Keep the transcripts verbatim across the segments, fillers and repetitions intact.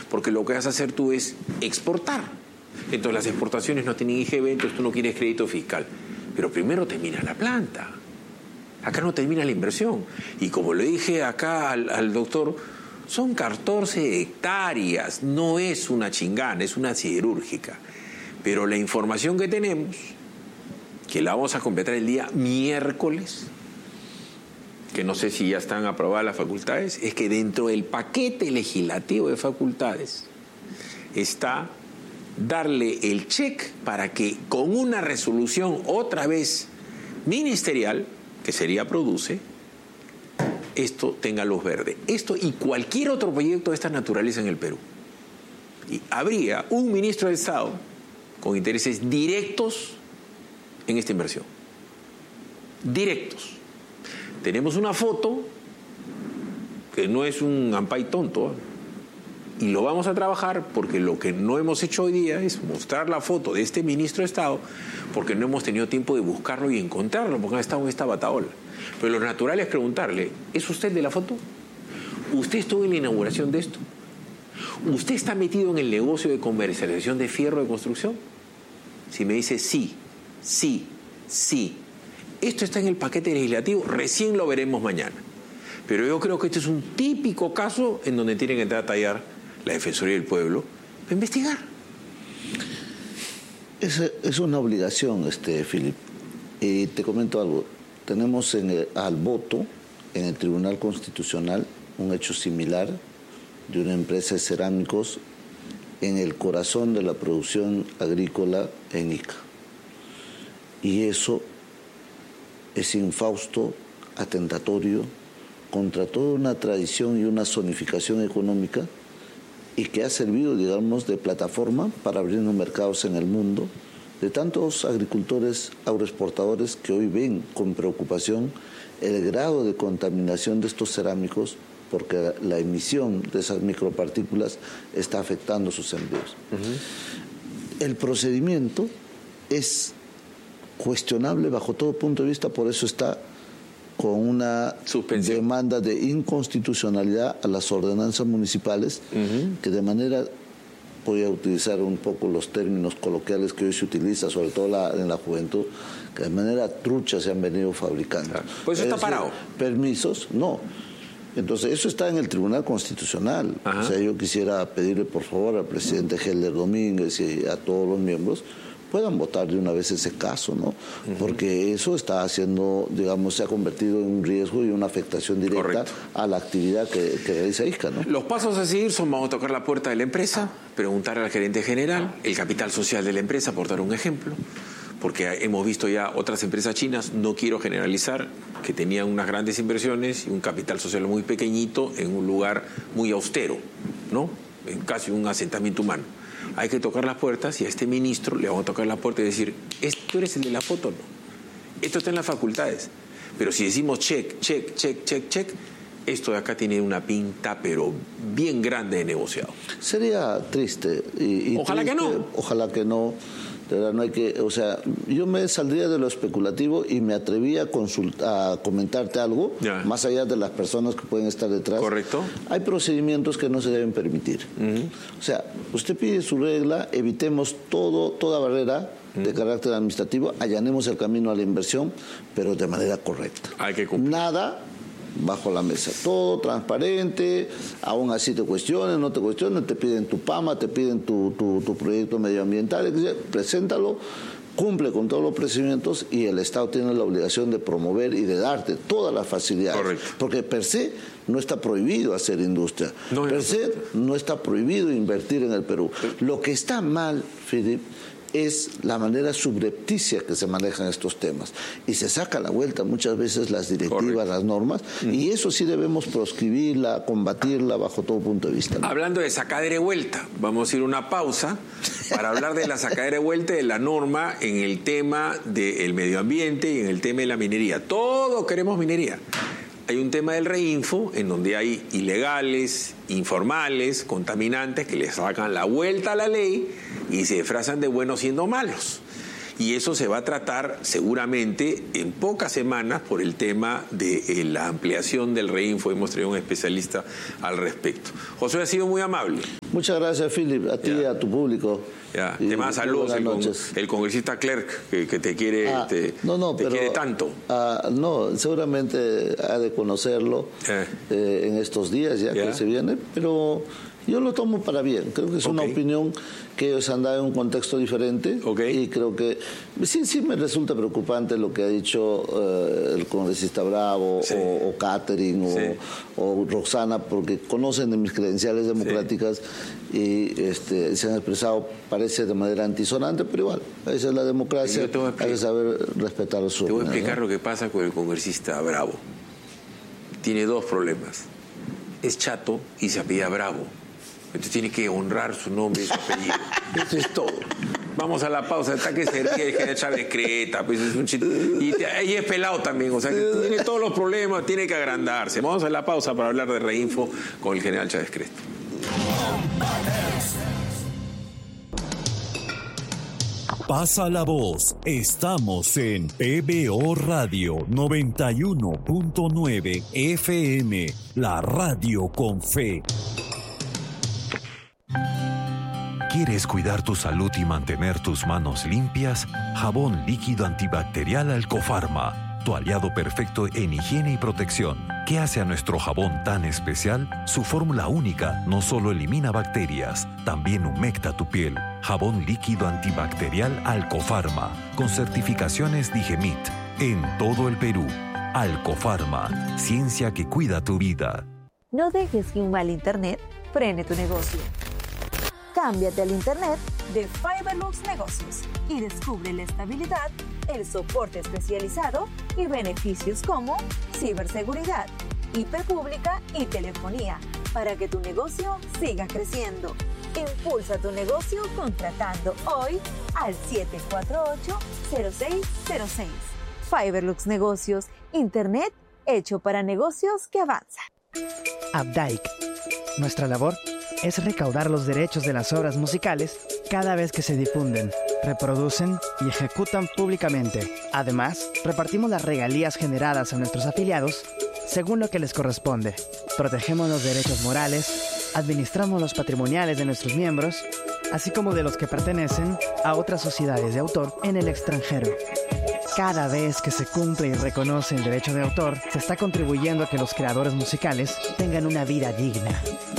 porque lo que vas a hacer tú es exportar. Entonces las exportaciones no tienen I G B, entonces tú no quieres crédito fiscal. Pero primero termina la planta. Acá no termina la inversión. Y como le dije acá al, al doctor, son catorce hectáreas, no es una chingana, es una siderúrgica. Pero la información que tenemos, que la vamos a completar el día miércoles, que no sé si ya están aprobadas las facultades, es que dentro del paquete legislativo de facultades está darle el check para que con una resolución otra vez ministerial, que sería Produce, esto tenga luz verde. Esto y cualquier otro proyecto de esta naturaleza en el Perú. Y habría un ministro de Estado con intereses directos en esta inversión. Directos. Tenemos una foto que no es un ampay tonto, y lo vamos a trabajar porque lo que no hemos hecho hoy día es mostrar la foto de este ministro de Estado, porque no hemos tenido tiempo de buscarlo y encontrarlo, porque ha estado en esta batahola. Pero lo natural es preguntarle, ¿es usted de la foto? ¿Usted estuvo en la inauguración de esto? ¿Usted está metido en el negocio de comercialización de fierro de construcción? Si me dice sí, sí, sí, esto está en el paquete legislativo, recién lo veremos mañana. Pero yo creo que este es un típico caso en donde tienen que entrar a tallar la Defensoría del Pueblo a investigar. Es, es una obligación, este, Philip. Y te comento algo. Tenemos en el, al voto en el Tribunal Constitucional un hecho similar de una empresa de cerámicos en el corazón de la producción agrícola en Ica. Y eso es infausto, atentatorio contra toda una tradición y una zonificación económica, y que ha servido, digamos, de plataforma para abrirnos mercados en el mundo, de tantos agricultores agroexportadores que hoy ven con preocupación el grado de contaminación de estos cerámicos, porque la emisión de esas micropartículas está afectando sus envíos. Uh-huh. El procedimiento es cuestionable bajo todo punto de vista, por eso está con una suspensión, demanda de inconstitucionalidad a las ordenanzas municipales, uh-huh, que de manera, voy a utilizar un poco los términos coloquiales que hoy se utiliza, sobre todo la, en la juventud, que de manera trucha se han venido fabricando. Claro. Pues eso está decir, parado. Permisos, no. Entonces, eso está en el Tribunal Constitucional. Ajá. O sea, yo quisiera pedirle, por favor, al presidente Helder Domínguez y a todos los miembros, puedan votar de una vez ese caso, ¿no? Uh-huh. Porque eso está haciendo, digamos, se ha convertido en un riesgo y una afectación directa, correcto, a la actividad que, que realiza Ica, ¿no? Los pasos a seguir son: vamos a tocar la puerta de la empresa, preguntar al gerente general, el capital social de la empresa, por dar un ejemplo, porque hemos visto ya otras empresas chinas, no quiero generalizar, que tenían unas grandes inversiones y un capital social muy pequeñito en un lugar muy austero, ¿no? En casi un asentamiento humano. Hay que tocar las puertas y a este ministro le vamos a tocar la puerta y decir, ¿tú eres el de la foto o no? Esto está en las facultades. Pero si decimos check, check, check, check, check, esto de acá tiene una pinta, pero bien grande de negociado. Sería triste. Y, y ojalá triste, que no. Ojalá que no. De verdad, no hay que, o sea, yo me saldría de lo especulativo y me atreví a, consultar, a comentarte algo, ya, más allá de las personas que pueden estar detrás. Correcto. Hay procedimientos que no se deben permitir. Uh-huh. O sea, usted pide su regla, evitemos todo, toda barrera uh-huh de carácter administrativo, allanemos el camino a la inversión, pero de manera correcta. Hay que cumplir. Nada bajo la mesa, todo transparente, aún así te cuestionan, no te cuestionan, te piden tu PAMA, te piden tu, tu, tu proyecto medioambiental, preséntalo, cumple con todos los procedimientos y el Estado tiene la obligación de promover y de darte todas las facilidades. Correcto. Porque per se no está prohibido hacer industria, no, per se no está prohibido invertir en el Perú. Lo que está mal, Philip, es la manera subrepticia que se manejan estos temas. Y se saca a la vuelta muchas veces las directivas, correcto, las normas, mm. y eso sí debemos proscribirla, combatirla bajo todo punto de vista, ¿no? Hablando de sacadera de vuelta, vamos a ir a una pausa para hablar de la sacadera de vuelta de la norma en el tema del medio ambiente y en el tema de la minería. Todos queremos minería. Hay un tema del reinfo en donde hay ilegales, informales, contaminantes que le sacan la vuelta a la ley y se disfrazan de buenos siendo malos. Y eso se va a tratar seguramente en pocas semanas por el tema de eh, la ampliación del reinfo. Hemos traído un especialista al respecto. José ha sido muy amable. Muchas gracias, Philip, a ti y a tu público. Ya, te manda saludos el, con, el congresista Clerc, que, que te quiere, ah, te, no, no, te pero, quiere tanto. Ah, no, seguramente ha de conocerlo eh. Eh, en estos días ya yeah. que se viene, pero yo lo tomo para bien. Creo que es okay. una opinión que ellos han dado en un contexto diferente okay. y creo que sí, sí me resulta preocupante lo que ha dicho uh, el congresista Bravo sí. o, o Catherine sí. o, o Roxana, porque conocen de mis credenciales democráticas sí. y este, se han expresado, parece de manera antisonante, pero igual, esa es la democracia, hay que saber respetar su opinión. Te voy a explicar ¿no? lo que pasa con el congresista Bravo. Tiene dos problemas. Es chato y se apellida Bravo. Entonces tiene que honrar su nombre y su apellido. Eso es todo. Vamos a la pausa. Está que se ríe el general Chávez Cresta. Pues es un chiste. Y, y es pelado también. O sea, que tiene todos los problemas. Tiene que agrandarse. Vamos a la pausa para hablar de Reinfo con el general Chávez Cresta. Pasa la voz. Estamos en P B O Radio noventa y uno punto nueve F M. La radio con fe. ¿Quieres cuidar tu salud y mantener tus manos limpias? Jabón líquido antibacterial Alcofarma, tu aliado perfecto en higiene y protección. ¿Qué hace a nuestro jabón tan especial? Su fórmula única no solo elimina bacterias, también humecta tu piel. Jabón líquido antibacterial Alcofarma, con certificaciones Digemit, en todo el Perú. Alcofarma, ciencia que cuida tu vida. No dejes que un mal internet frene tu negocio. Cámbiate al internet de Fiberlux Negocios y descubre la estabilidad, el soporte especializado y beneficios como ciberseguridad, hiperpública y telefonía para que tu negocio siga creciendo. Impulsa tu negocio contratando hoy al siete cuatro ocho, cero seis cero seis. Fiberlux Negocios, internet hecho para negocios que avanzan. Updike. Nuestra labor es recaudar los derechos de las obras musicales cada vez que se difunden, reproducen y ejecutan públicamente. Además, repartimos las regalías generadas a nuestros afiliados según lo que les corresponde. Protegemos los derechos morales, administramos los patrimoniales de nuestros miembros, así como de los que pertenecen a otras sociedades de autor en el extranjero. Cada vez que se cumple y reconoce el derecho de autor, se está contribuyendo a que los creadores musicales tengan una vida digna.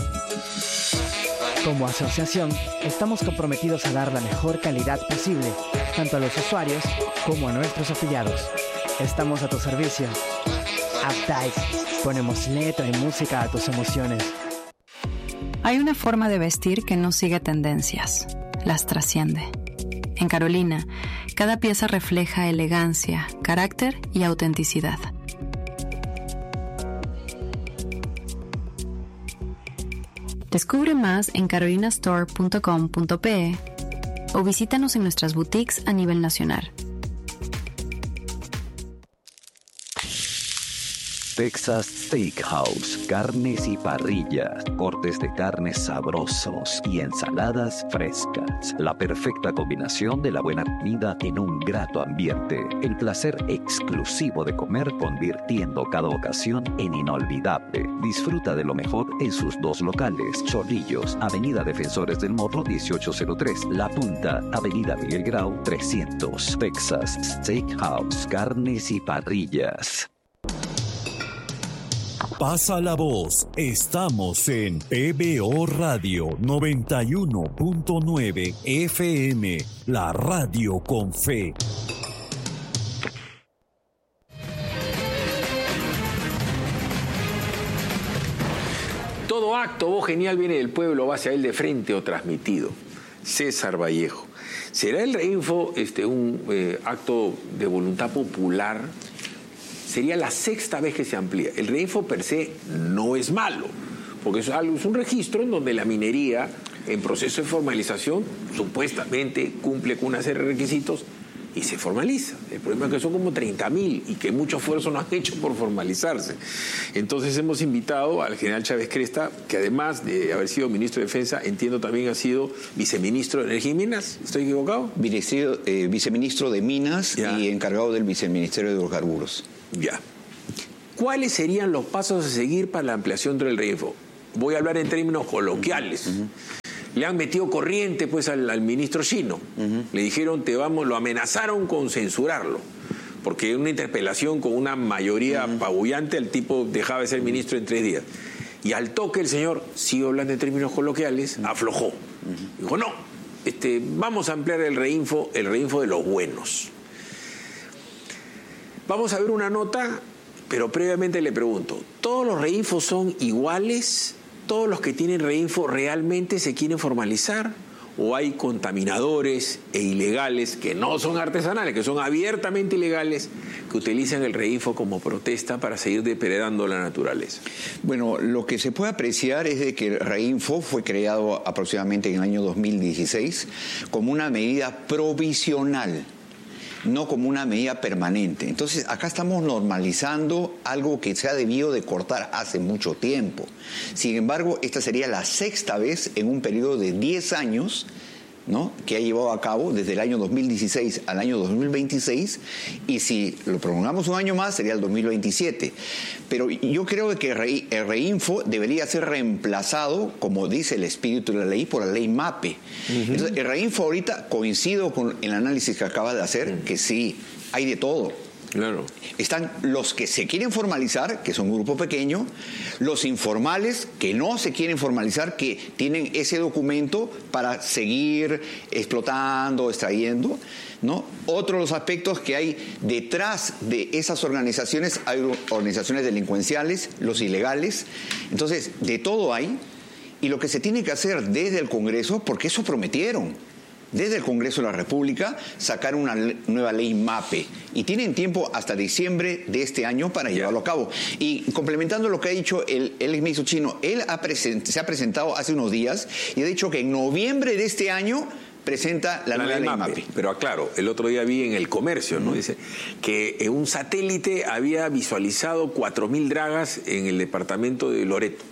Como asociación, estamos comprometidos a dar la mejor calidad posible, tanto a los usuarios como a nuestros afiliados. Estamos a tu servicio. Updike. Ponemos letra y música a tus emociones. Hay una forma de vestir que no sigue tendencias, las trasciende. En Carolina, cada pieza refleja elegancia, carácter y autenticidad. Descubre más en carolina store punto com punto pe o visítanos en nuestras boutiques a nivel nacional. Texas Steakhouse, carnes y parrillas, cortes de carnes sabrosos y ensaladas frescas. La perfecta combinación de la buena comida en un grato ambiente. El placer exclusivo de comer convirtiendo cada ocasión en inolvidable. Disfruta de lo mejor en sus dos locales. Chorrillos, Avenida Defensores del Morro dieciocho cero tres. La Punta, Avenida Miguel Grau trescientos. Texas Steakhouse, carnes y parrillas. Pasa la voz. Estamos en P B O Radio noventa y uno punto nueve F M, la radio con fe. Todo acto, voz genial, viene del pueblo, va hacia él de frente o transmitido. César Vallejo. ¿Será el Reinfo este, un eh, acto de voluntad popular? Sería la sexta vez que se amplía. El Reinfo per se no es malo, porque es, algo, es un registro en donde la minería, en proceso de formalización, supuestamente cumple con una serie de requisitos y se formaliza. El problema es que son como treinta mil y que mucho esfuerzo no han hecho por formalizarse. Entonces hemos invitado al general Chávez Cresta, que además de haber sido ministro de Defensa, entiendo también ha sido viceministro de Energía y Minas. ¿Estoy equivocado? Viceministro, eh, viceministro de Minas ya. Y encargado del viceministerio de Hidrocarburos. Ya. ¿Cuáles serían los pasos a seguir para la ampliación del Reinfo? Voy a hablar en términos coloquiales. Uh-huh. le han metido corriente pues al, al ministro Chino. Uh-huh. Le dijeron, te vamos, lo amenazaron con censurarlo, porque en una interpelación con una mayoría uh-huh. apabullante el tipo dejaba de ser ministro en tres días. Y al toque el señor, sigo hablando en términos coloquiales, aflojó. Uh-huh. Dijo, no, este, vamos a ampliar el reinfo, el reinfo de los buenos. Vamos a ver una nota, pero previamente le pregunto, ¿todos los reinfos son iguales? ¿Todos los que tienen reinfo realmente se quieren formalizar? ¿O hay contaminadores e ilegales que no son artesanales, que son abiertamente ilegales, que utilizan el reinfo como protesta para seguir depredando la naturaleza? Bueno, lo que se puede apreciar es de que el reinfo fue creado aproximadamente en el año dos mil dieciséis como una medida provisional, no como una medida permanente. Entonces, acá estamos normalizando algo que se ha debido de cortar hace mucho tiempo. Sin embargo, esta sería la sexta vez en un periodo de diez años, ¿no?, que ha llevado a cabo desde el año dos mil dieciséis al año dos mil veintiséis, y si lo prolongamos un año más sería el dos mil veintisiete. Pero yo creo que el reinfo debería ser reemplazado, como dice el espíritu de la ley, por la ley MAPE. Uh-huh. Entonces, el reinfo ahorita, coincido con el análisis que acabas de hacer, uh-huh. que sí, hay de todo. Claro. Están los que se quieren formalizar, que son un grupo pequeño, los informales que no se quieren formalizar, que tienen ese documento para seguir explotando, extrayendo, ¿no? Otro de los aspectos que hay detrás de esas organizaciones, hay organizaciones delincuenciales, los ilegales. Entonces, de todo hay, y lo que se tiene que hacer desde el Congreso, porque eso prometieron, desde el Congreso de la República, sacar una nueva ley MAPE. Y tienen tiempo hasta diciembre de este año para llevarlo a cabo. Y complementando lo que ha dicho el, el exministro Chino, él ha present, se ha presentado hace unos días y ha dicho que en noviembre de este año presenta la, la nueva ley MAPE. MAPE. Pero aclaro, el otro día vi en El Comercio, ¿no? Dice que en un satélite había visualizado cuatro mil dragas en el departamento de Loreto.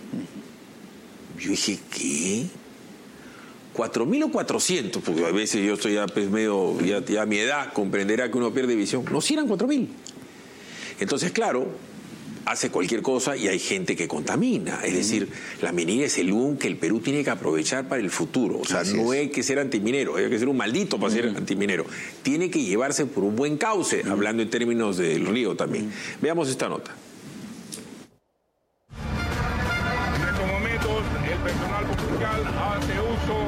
Yo dije, ¿qué? ¿cuatro mil o cuatrocientos? Porque a veces yo estoy ya pues medio, ya, ya a mi edad comprenderá que uno pierde visión. No, si eran cuatro mil. Entonces, claro, hace cualquier cosa y hay gente que contamina. Es decir, la minería es el boom que el Perú tiene que aprovechar para el futuro. O sea, Así no es. hay que ser antiminero, hay que ser un maldito para uh-huh. ser antiminero. Tiene que llevarse por un buen cauce, uh-huh. hablando en términos del río también. Uh-huh. Veamos esta nota. En estos momentos, el personal policial hace uso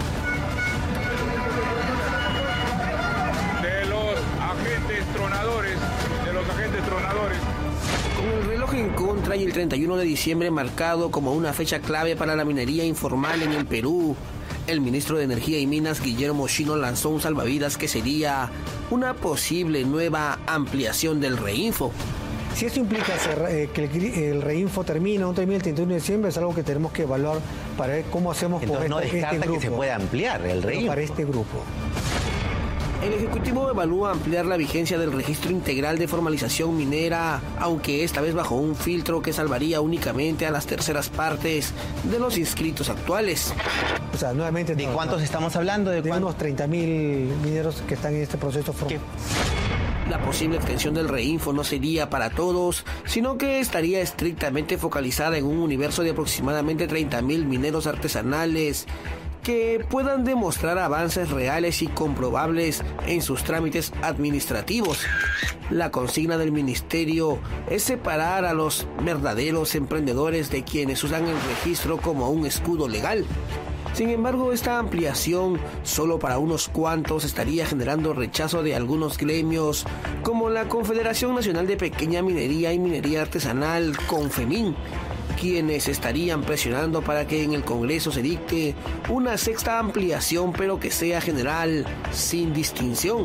de los agentes tronadores, de los agentes tronadores. Con el reloj en contra y el treinta y uno de diciembre marcado como una fecha clave para la minería informal en el Perú, el ministro de Energía y Minas, Guillermo Chino, lanzó un salvavidas que sería una posible nueva ampliación del reinfo. Si esto implica ser, eh, que el, el reinfo termina, no termina el treinta y uno de diciembre, es algo que tenemos que evaluar para ver cómo hacemos. Entonces, por no este, descarta este grupo. Que se pueda ampliar el reinfo. Para este grupo. El Ejecutivo evalúa ampliar la vigencia del registro integral de formalización minera, aunque esta vez bajo un filtro que salvaría únicamente a las terceras partes de los inscritos actuales. O sea, nuevamente... ¿De no, cuántos no, estamos hablando? De, de unos treinta mil mineros que están en este proceso formal. La posible extensión del reinfo no sería para todos, sino que estaría estrictamente focalizada en un universo de aproximadamente treinta mil mineros artesanales que puedan demostrar avances reales y comprobables en sus trámites administrativos. La consigna del ministerio es separar a los verdaderos emprendedores de quienes usan el registro como un escudo legal. Sin embargo, esta ampliación solo para unos cuantos estaría generando rechazo de algunos gremios, como la Confederación Nacional de Pequeña Minería y Minería Artesanal, CONFEMIN, quienes estarían presionando para que en el Congreso se dicte una sexta ampliación, pero que sea general, sin distinción.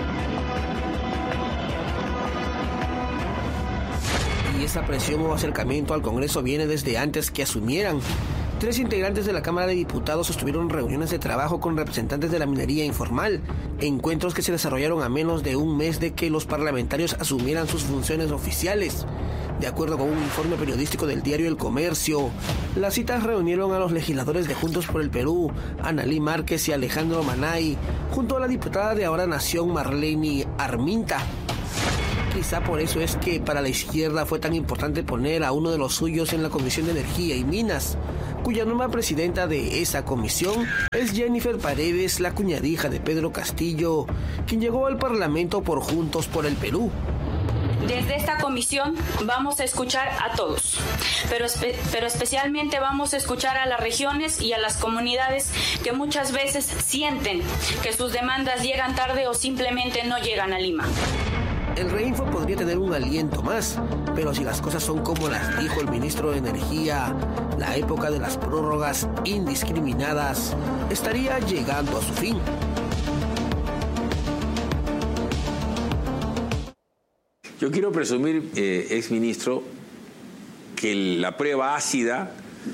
Y esa presión o acercamiento al Congreso viene desde antes que asumieran. Tres integrantes de la Cámara de Diputados sostuvieron reuniones de trabajo con representantes de la minería informal, encuentros que se desarrollaron a menos de un mes de que los parlamentarios asumieran sus funciones oficiales. De acuerdo con un informe periodístico del diario El Comercio, las citas reunieron a los legisladores de Juntos por el Perú, Analí Márquez y Alejandro Manay, junto a la diputada de Ahora Nación, Marlene Arminta. Quizá por eso es que para la izquierda fue tan importante poner a uno de los suyos en la Comisión de Energía y Minas, cuya nueva presidenta de esa comisión es Jennifer Paredes, la cuñadija de Pedro Castillo, quien llegó al Parlamento por Juntos por el Perú. Desde esta comisión vamos a escuchar a todos, pero, espe- pero especialmente vamos a escuchar a las regiones y a las comunidades que muchas veces sienten que sus demandas llegan tarde o simplemente no llegan a Lima. El Reinfo podría tener un aliento más, pero si las cosas son como las dijo el ministro de Energía, la época de las prórrogas indiscriminadas estaría llegando a su fin. Yo quiero presumir, eh, exministro, que la prueba ácida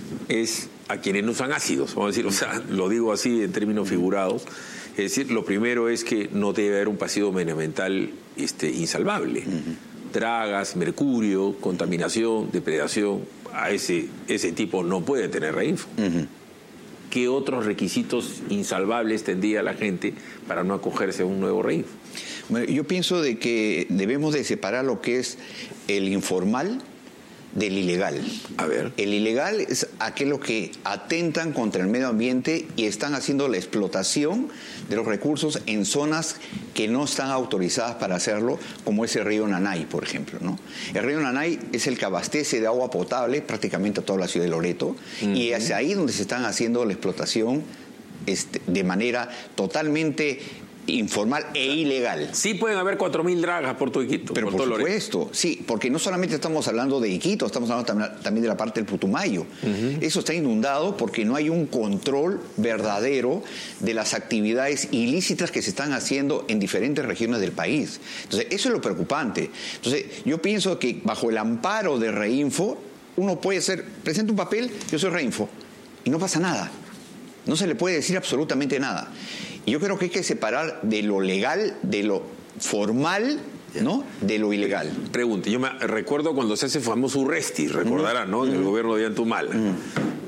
es a quienes no usan ácidos, vamos a decir, o sea, lo digo así en términos figurados. Es decir, lo primero es que no debe haber un pasivo medioambiental este, insalvable. Uh-huh. Dragas, mercurio, contaminación, depredación, a ese, ese tipo no puede tener Reinfo. Uh-huh. ¿Qué otros requisitos insalvables tendría la gente para no acogerse a un nuevo Reinfo? Bueno, yo pienso de que debemos de separar lo que es el informal del ilegal. A ver. El ilegal es aquellos que atentan contra el medio ambiente y están haciendo la explotación de los recursos en zonas que no están autorizadas para hacerlo, como es el río Nanay, por ejemplo, ¿no? El río Nanay es el que abastece de agua potable prácticamente a toda la ciudad de Loreto, uh-huh. y es ahí donde se están haciendo la explotación este, de manera totalmente informal e ilegal. Sí pueden haber cuatro mil dragas por todo Iquito. Pero por, por supuesto, Loreto. Sí, porque no solamente estamos hablando de Iquito, estamos hablando también de la parte del Putumayo. Uh-huh. Eso está inundado porque no hay un control verdadero de las actividades ilícitas que se están haciendo en diferentes regiones del país. Entonces, eso es lo preocupante. Entonces, yo pienso que bajo el amparo de Reinfo, uno puede ser, presenta un papel, yo soy Reinfo, y no pasa nada. No se le puede decir absolutamente nada. Y yo creo que hay que separar de lo legal, de lo formal, ¿no? De lo ilegal. Pregunte, yo me recuerdo cuando se hace famoso Urresti, recordarán, ¿no? En el gobierno de Antumala. Uh-huh.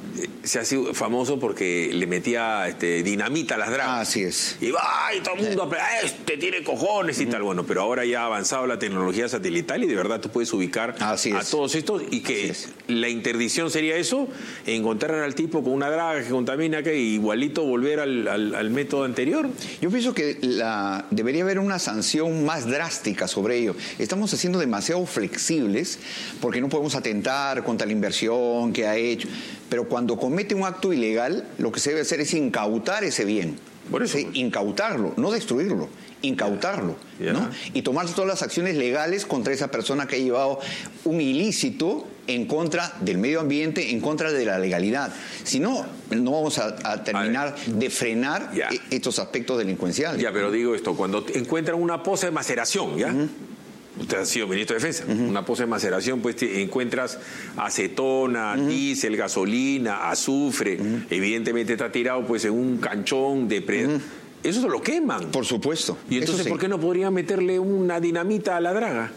Se hace famoso porque le metía este, dinamita a las dragas. Ah, así es. Y va, y todo el mundo, eh. este tiene cojones y uh-huh. tal. Bueno, pero ahora ya ha avanzado la tecnología satelital y de verdad tú puedes ubicar así a es. todos estos. Y que la interdicción sería eso, encontrar al tipo con una draga que contamina, que igualito volver al, al, al método anterior. Yo pienso que la, debería haber una sanción más drástica sobre ello. Estamos haciendo demasiado flexibles porque no podemos atentar contra la inversión que ha hecho. Pero cuando comete un acto ilegal, lo que se debe hacer es incautar ese bien. Por eso. Sí, incautarlo, no destruirlo, incautarlo, yeah. ¿no? Y tomar todas las acciones legales contra esa persona que ha llevado un ilícito en contra del medio ambiente, en contra de la legalidad. Si no, no vamos a, a terminar a de frenar yeah. estos aspectos delincuenciales. Ya, pero digo esto, cuando encuentran una poza de maceración, ¿ya? Uh-huh. Usted ha sido ministro de Defensa. Uh-huh. Una poza de maceración, pues te encuentras acetona, uh-huh. diésel, gasolina, azufre. Uh-huh. Evidentemente está tirado pues en un canchón de... Pre... Uh-huh. Eso se lo queman. Por supuesto. Y entonces, sí. ¿por qué no podrían meterle una dinamita a la draga?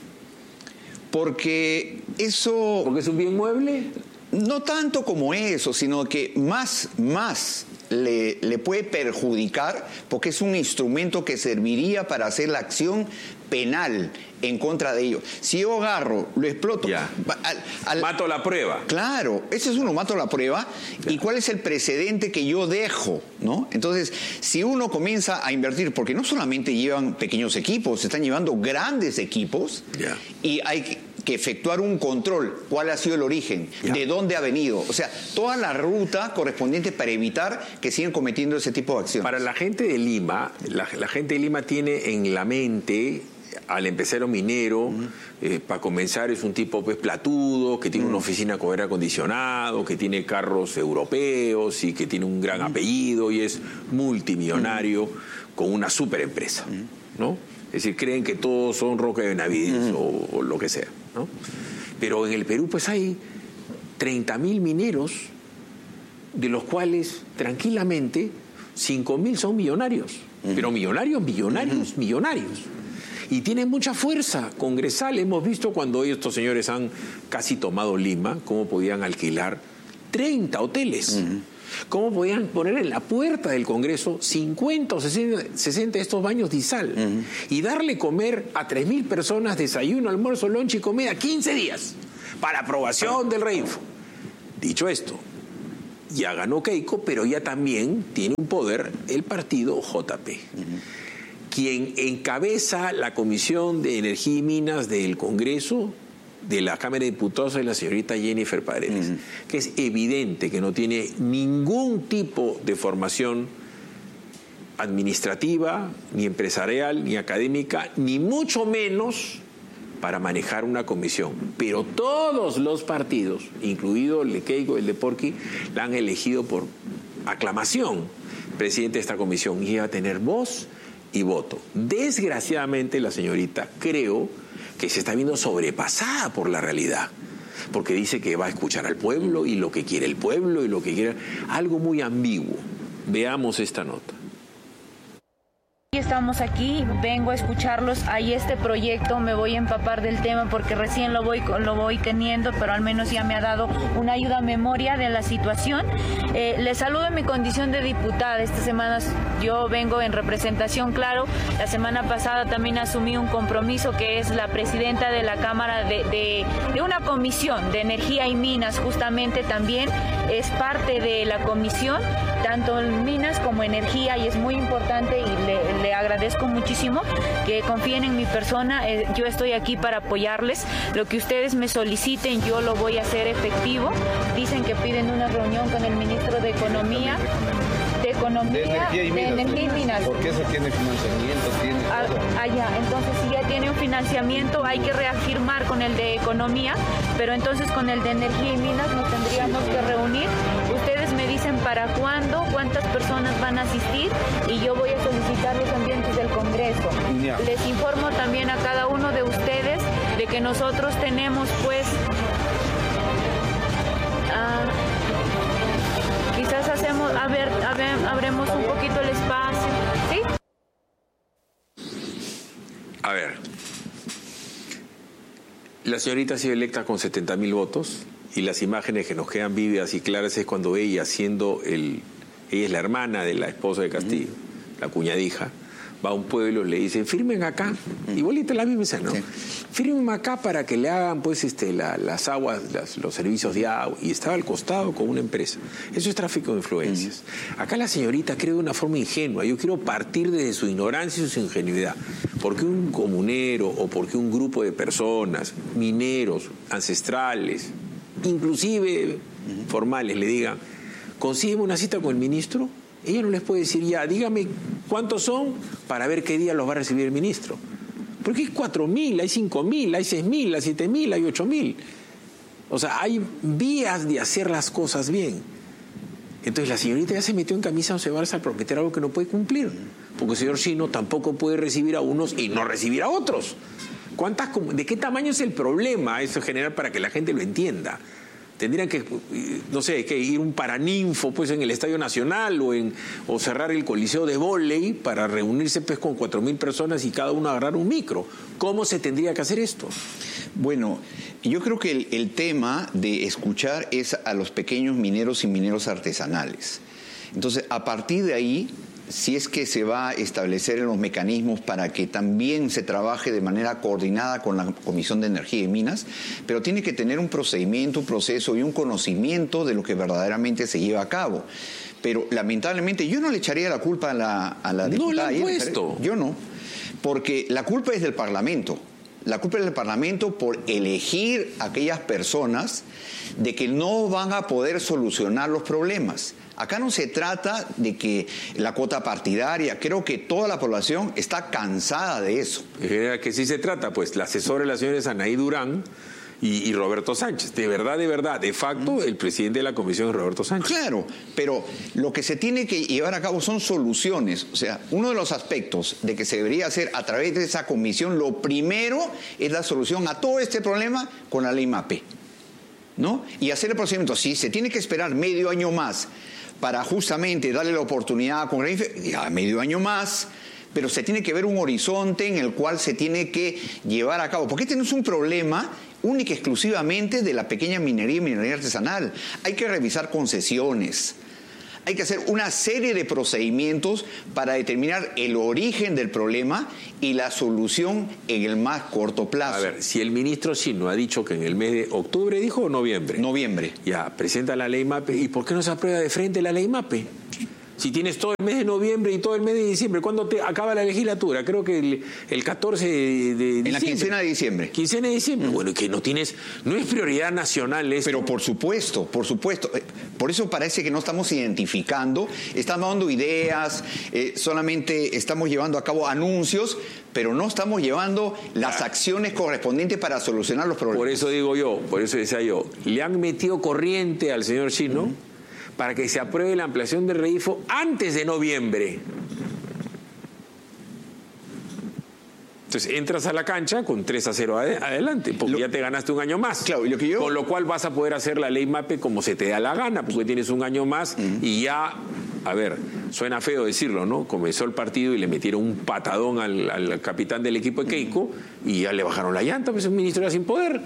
Porque eso... ¿Porque es un bien mueble? No tanto como eso, sino que más, más... Le, le puede perjudicar porque es un instrumento que serviría para hacer la acción penal en contra de ellos. Si yo agarro, lo exploto... Ya. Al, al, mato la prueba. Claro, ese es uno, mato la prueba. Ya. ¿Y cuál es el precedente que yo dejo? ¿No? Entonces, si uno comienza a invertir, porque no solamente llevan pequeños equipos, se están llevando grandes equipos, ya. y hay que... que efectuar un control, cuál ha sido el origen, yeah. de dónde ha venido, o sea, toda la ruta correspondiente para evitar que sigan cometiendo ese tipo de acciones. Para la gente de Lima, la, la gente de Lima tiene en la mente al empresario minero, uh-huh. eh, para comenzar es un tipo pues platudo, que tiene uh-huh. una oficina con aire acondicionado, que tiene carros europeos y que tiene un gran uh-huh. apellido y es multimillonario uh-huh. con una super empresa, uh-huh. ¿no? Es decir, creen que todos son Roque Benavides uh-huh. o, o lo que sea, ¿no? Pero en el Perú pues hay treinta mil mineros, de los cuales tranquilamente cinco mil son millonarios. Uh-huh. Pero millonarios, millonarios, uh-huh. millonarios. Y tienen mucha fuerza congresal. Hemos visto cuando estos señores han casi tomado Lima, cómo podían alquilar treinta hoteles. Uh-huh. ¿Cómo podían poner en la puerta del Congreso cincuenta o sesenta de estos baños de sal uh-huh. y darle comer a tres mil personas desayuno, almuerzo, lunch y comida quince días para aprobación del Reinfo? Dicho esto, ya ganó Keiko, pero ya también tiene un poder el partido J P. Uh-huh. Quien encabeza la Comisión de Energía y Minas del Congreso, de la Cámara de Diputados, es la señorita Jennifer Paredes, uh-huh. que es evidente que no tiene ningún tipo de formación administrativa, ni empresarial, ni académica, ni mucho menos para manejar una comisión. Pero todos los partidos, incluido el de Keiko, el de Porqui, la han elegido por aclamación presidente de esta comisión, y va a tener voz y voto. Desgraciadamente la señorita creo que se está viendo sobrepasada por la realidad, porque dice que va a escuchar al pueblo y lo que quiere el pueblo y lo que quiere, algo muy ambiguo. Veamos esta nota. Estamos aquí, vengo a escucharlos. Hay este proyecto, me voy a empapar del tema porque recién lo voy lo voy teniendo, pero al menos ya me ha dado una ayuda a memoria de la situación. Eh, les saludo en mi condición de diputada. Estas semanas yo vengo en representación, claro. La semana pasada también asumí un compromiso, que es la presidenta de la Cámara de, de, de una comisión de energía y minas, justamente también es parte de la comisión, tanto en minas como energía, y es muy importante y le, le agradezco muchísimo que confíen en mi persona. Eh, yo estoy aquí para apoyarles. Lo que ustedes me soliciten, yo lo voy a hacer efectivo. Dicen que piden una reunión con el ministro de Economía. De Economía, de Energía y Minas. De energía y minas. Porque eso tiene financiamiento, tiene todo. Allá, entonces si ya tiene un financiamiento, hay que reafirmar con el de Economía, pero entonces con el de Energía y Minas nos tendríamos que reunir. Ustedes me dicen para cuándo, cuántas personas van a asistir, y yo voy a solicitar los ambientes del Congreso. Yeah. Les informo también a cada uno de ustedes de que nosotros tenemos pues uh, quizás hacemos, a ver, a ver, abremos un poquito el espacio, ¿sí? A ver, la señorita ha sido electa con setenta mil votos, y las imágenes que nos quedan vívidas y claras es cuando ella, siendo el, ella es la hermana de la esposa de Castillo, mm. la cuñadija, va a un pueblo, le dicen, firmen acá, mm. igualita la misma escena, ¿no? Sí. Firmen acá para que le hagan pues este la, las aguas, las, los servicios de agua, y estaba al costado con una empresa. Eso es tráfico de influencias. Mm. Acá la señorita cree de una forma ingenua. Yo quiero partir desde su ignorancia y su ingenuidad. Porque un comunero o porque un grupo de personas, mineros, ancestrales, inclusive uh-huh. formales, le digan, consígueme una cita con el ministro, ella no les puede decir ya, dígame cuántos son para ver qué día los va a recibir el ministro. Porque hay cuatro mil, hay cinco mil, hay seis mil, hay siete mil, hay ocho mil. O sea, hay vías de hacer las cosas bien. Entonces la señorita ya se metió en camisa once varas al prometer algo que no puede cumplir. Porque el señor Chino tampoco puede recibir a unos y no recibir a otros. ¿Cuántas, ¿De qué tamaño es el problema eso en general para que la gente lo entienda? Tendrían que, no sé, que ir un paraninfo pues en el Estadio Nacional o, en, o cerrar el Coliseo de Vóley para reunirse pues con cuatro mil personas y cada uno agarrar un micro. ¿Cómo se tendría que hacer esto? Bueno, yo creo que el, el tema de escuchar es a los pequeños mineros y mineros artesanales. Entonces, a partir de ahí, si es que se va a establecer los mecanismos para que también se trabaje de manera coordinada con la Comisión de Energía y Minas, pero tiene que tener un procedimiento, un proceso y un conocimiento de lo que verdaderamente se lleva a cabo. Pero lamentablemente yo no le echaría la culpa a la, a la diputada. No le han puesto. Yo no, porque la culpa es del Parlamento. La culpa es del Parlamento por elegir a aquellas personas de que no van a poder solucionar los problemas. Acá no se trata de que la cuota partidaria, creo que toda la población está cansada de eso. ¿Que sí se trata? Pues la asesora de la señora es Anaí Durán y, y Roberto Sánchez. De verdad, de verdad, de facto, el presidente de la comisión es Roberto Sánchez. Claro, pero lo que se tiene que llevar a cabo son soluciones. O sea, uno de los aspectos de que se debería hacer a través de esa comisión, lo primero es la solución a todo este problema con la ley MAPE, ¿no? Y hacer el procedimiento. Si se tiene que esperar medio año más para justamente darle la oportunidad a Congreso, ya medio año más, pero se tiene que ver un horizonte en el cual se tiene que llevar a cabo. Porque este no es un problema única y exclusivamente de la pequeña minería y minería artesanal. Hay que revisar concesiones, hay que hacer una serie de procedimientos para determinar el origen del problema y la solución en el más corto plazo. A ver, si el ministro Chino ha dicho que en el mes de octubre, ¿dijo o noviembre? Noviembre. Ya, presenta la ley MAPE. ¿Y por qué no se aprueba de frente la ley MAPE? Si tienes todo el mes de noviembre y todo el mes de diciembre, ¿cuándo te acaba la legislatura? Creo que el, el catorce de diciembre. En la quincena de diciembre. Quincena de diciembre. Mm. Bueno, que no tienes, no es prioridad nacional esto. Pero por supuesto, por supuesto. Por eso parece que no estamos identificando, estamos dando ideas, eh, solamente estamos llevando a cabo anuncios, pero no estamos llevando las acciones correspondientes para solucionar los problemas. Por eso digo yo, por eso decía yo, le han metido corriente al señor Chino, uh-huh, para que se apruebe la ampliación del REINFO antes de noviembre. Entonces entras a la cancha con tres a cero ad- adelante, porque lo, ya te ganaste un año más. Claro, y lo que yo... Con lo cual vas a poder hacer la ley MAPE como se te da la gana, porque tienes un año más, uh-huh, y ya, a ver, suena feo decirlo, ¿no? Comenzó el partido y le metieron un patadón al, al capitán del equipo de Keiko y ya le bajaron la llanta, pues un ministro era sin poder.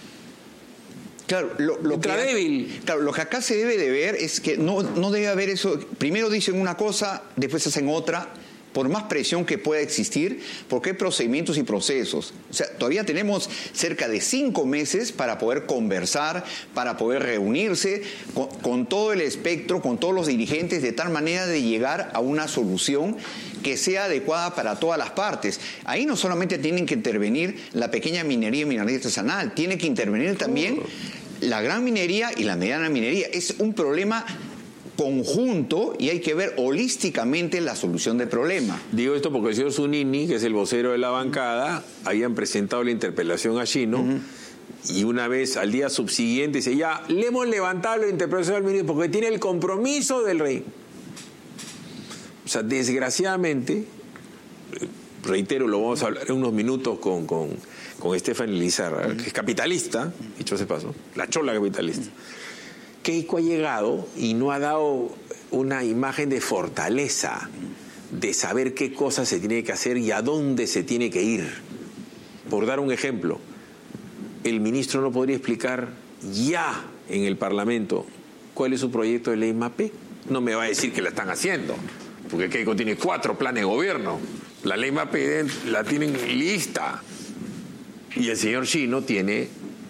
Claro, lo, lo que, débil. Claro, lo que acá se debe de ver es que no, no debe haber eso. Primero dicen una cosa, después hacen otra, por más presión que pueda existir, porque hay procedimientos y procesos. O sea, todavía tenemos cerca de cinco meses para poder conversar, para poder reunirse con, con todo el espectro, con todos los dirigentes, de tal manera de llegar a una solución que sea adecuada para todas las partes. Ahí no solamente tienen que intervenir la pequeña minería y minería artesanal, tiene que intervenir también la gran minería y la mediana minería. Es un problema conjunto y hay que ver holísticamente la solución del problema. Digo esto porque el señor Zunini, que es el vocero de la bancada, habían presentado la interpelación a Chino, uh-huh, y una vez al día subsiguiente dice, ya, le hemos levantado la interpelación al ministro porque tiene el compromiso del rey. O sea, desgraciadamente, reitero, lo vamos a hablar en unos minutos con, con, con Stephanie Lizarra, uh-huh, que es capitalista, dicho ese paso, la chola capitalista. Keiko ha llegado y no ha dado una imagen de fortaleza, de saber qué cosas se tiene que hacer y a dónde se tiene que ir. Por dar un ejemplo, el ministro no podría explicar ya en el Parlamento cuál es su proyecto de ley MAPE. No me va a decir que la están haciendo, porque Keiko tiene cuatro planes de gobierno. La ley MAPE la tienen lista. Y el señor Chino tiene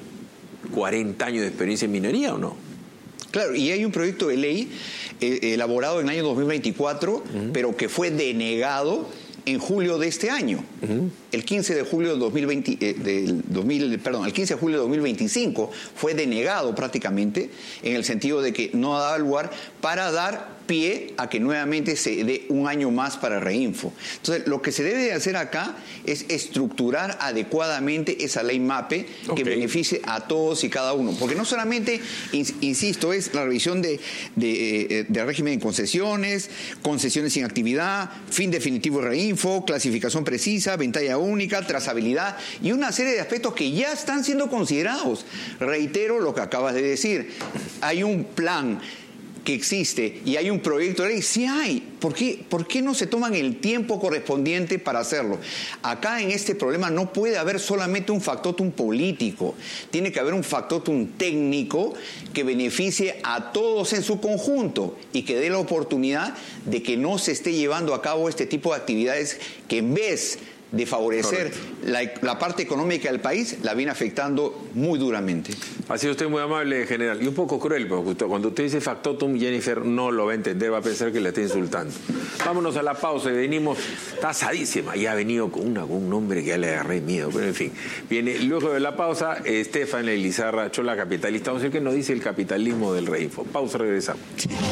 cuarenta años de experiencia en minería, ¿o no? Claro, y hay un proyecto de ley eh, elaborado en el año dos mil veinticuatro, uh-huh, pero que fue denegado en julio de este año. Uh-huh. El quince de julio del dos mil veinte, eh, del dos mil, perdón, el quince de julio de dos mil veinticinco fue denegado prácticamente, en el sentido de que no daba lugar para dar pie a que nuevamente se dé un año más para Reinfo. Entonces, lo que se debe de hacer acá es estructurar adecuadamente esa ley MAPE, okay, que beneficie a todos y cada uno. Porque no solamente, insisto, es la revisión de, de, de régimen de concesiones, concesiones sin actividad, fin definitivo de Reinfo, clasificación precisa, ventalla única, trazabilidad y una serie de aspectos que ya están siendo considerados. Reitero lo que acabas de decir. Hay un plan que existe y hay un proyecto de ley, sí hay. ¿Por qué, ¿Por qué no se toman el tiempo correspondiente para hacerlo? Acá en este problema no puede haber solamente un factotum político, tiene que haber un factotum técnico que beneficie a todos en su conjunto y que dé la oportunidad de que no se esté llevando a cabo este tipo de actividades que en vez de favorecer la, la parte económica del país, la viene afectando muy duramente. Ha sido usted muy amable, general, y un poco cruel, porque cuando usted dice factotum, Jennifer no lo va a entender, va a pensar que le está insultando. Vámonos a la pausa y venimos, está asadísima, y ha venido con, una, con un nombre que ya le agarré miedo, pero en fin. Viene luego de la pausa, Stephanie Lizarra, chola capitalista, vamos a ver qué nos dice el capitalismo del Reinfo. Pausa, regresamos.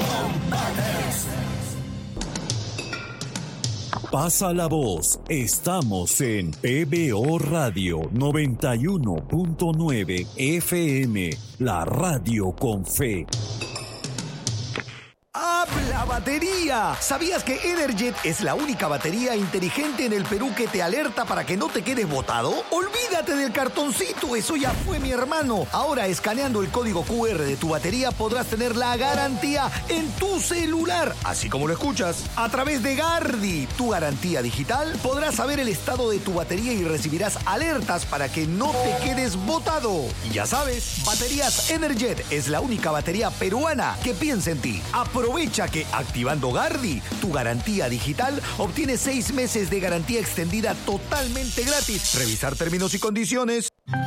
Pasa la voz, estamos en P B O Radio noventa y uno punto nueve F M, la radio con fe. Hablaba batería. ¿Sabías que Energet es la única batería inteligente en el Perú que te alerta para que no te quedes botado? Olvídate del cartoncito, eso ya fue, mi hermano. Ahora, escaneando el código cu erre de tu batería podrás tener la garantía en tu celular, así como lo escuchas. A través de Gardi, tu garantía digital, podrás saber el estado de tu batería y recibirás alertas para que no te quedes botado. Y ya sabes, Baterías Energet es la única batería peruana que piensa en ti. Aprovecha que activando Gardi, tu garantía digital, obtienes seis meses de garantía extendida totalmente gratis. Revisar términos y condiciones.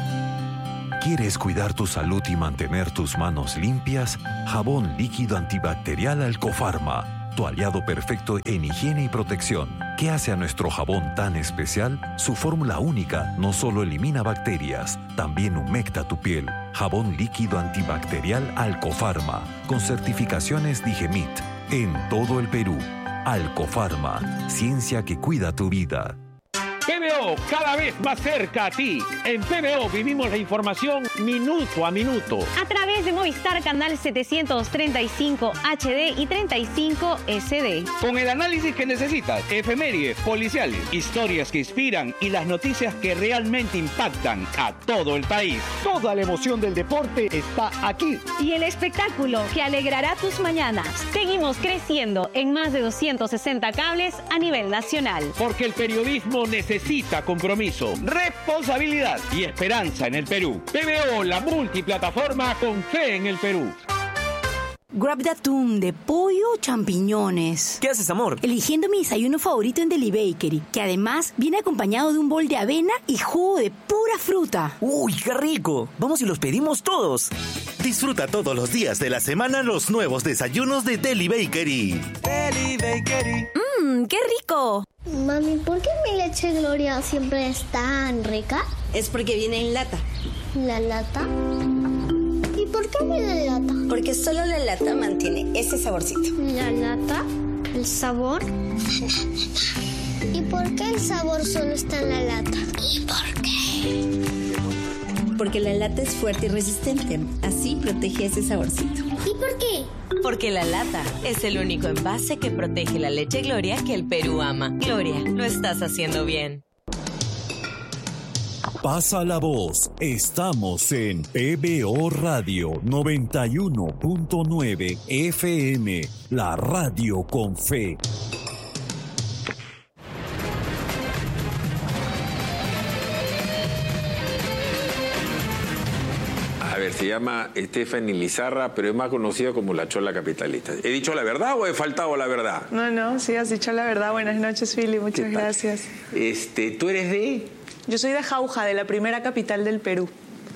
¿Quieres cuidar tu salud y mantener tus manos limpias? Jabón líquido antibacterial Alcofarma, tu aliado perfecto en higiene y protección. ¿Qué hace a nuestro jabón tan especial? Su fórmula única no solo elimina bacterias, también humecta tu piel. Jabón líquido antibacterial Alcofarma, con certificaciones Digemit, en todo el Perú. Alcofarma, ciencia que cuida tu vida. P B O, cada vez más cerca a ti. En P B O vivimos la información minuto a minuto. A través de Movistar Canal setecientos treinta y cinco H D y treinta y cinco S D. Con el análisis que necesitas, efemérides, policiales, historias que inspiran y las noticias que realmente impactan a todo el país. Toda la emoción del deporte está aquí. Y el espectáculo que alegrará tus mañanas. Seguimos creciendo en más de doscientos sesenta cables a nivel nacional. Porque el periodismo necesita Necesita compromiso, responsabilidad y esperanza en el Perú. P B O, la multiplataforma con fe en el Perú. Grab de atún, de pollo o champiñones. ¿Qué haces, amor? Eligiendo mi desayuno favorito en Deli Bakery, que además viene acompañado de un bol de avena y jugo de pura fruta. ¡Uy, qué rico! Vamos y los pedimos todos. Disfruta todos los días de la semana los nuevos desayunos de Deli Bakery. Deli Bakery. ¡Mmm, qué rico! Mami, ¿por qué mi leche Gloria siempre es tan rica? Es porque viene en lata. ¿La lata? ¿Y por qué viene en lata? Porque solo la lata mantiene ese saborcito. ¿La lata? ¿El sabor? ¿Y por qué el sabor solo está en la lata? ¿Y por qué? Porque la lata es fuerte y resistente. Así protege ese saborcito. ¿Y por qué? Porque la lata es el único envase que protege la leche Gloria que el Perú ama. Gloria, lo estás haciendo bien. Pasa la voz. Estamos en P B O Radio noventa y uno punto nueve F M, la radio con fe. A ver, se llama Stephanie Lizarra, pero es más conocida como la Chola Capitalista. ¿He dicho la verdad o he faltado la verdad? No, no, sí, has dicho la verdad. Buenas noches, Philly, muchas gracias. Este, ¿tú eres de...? Yo soy de Jauja, de la primera capital del Perú.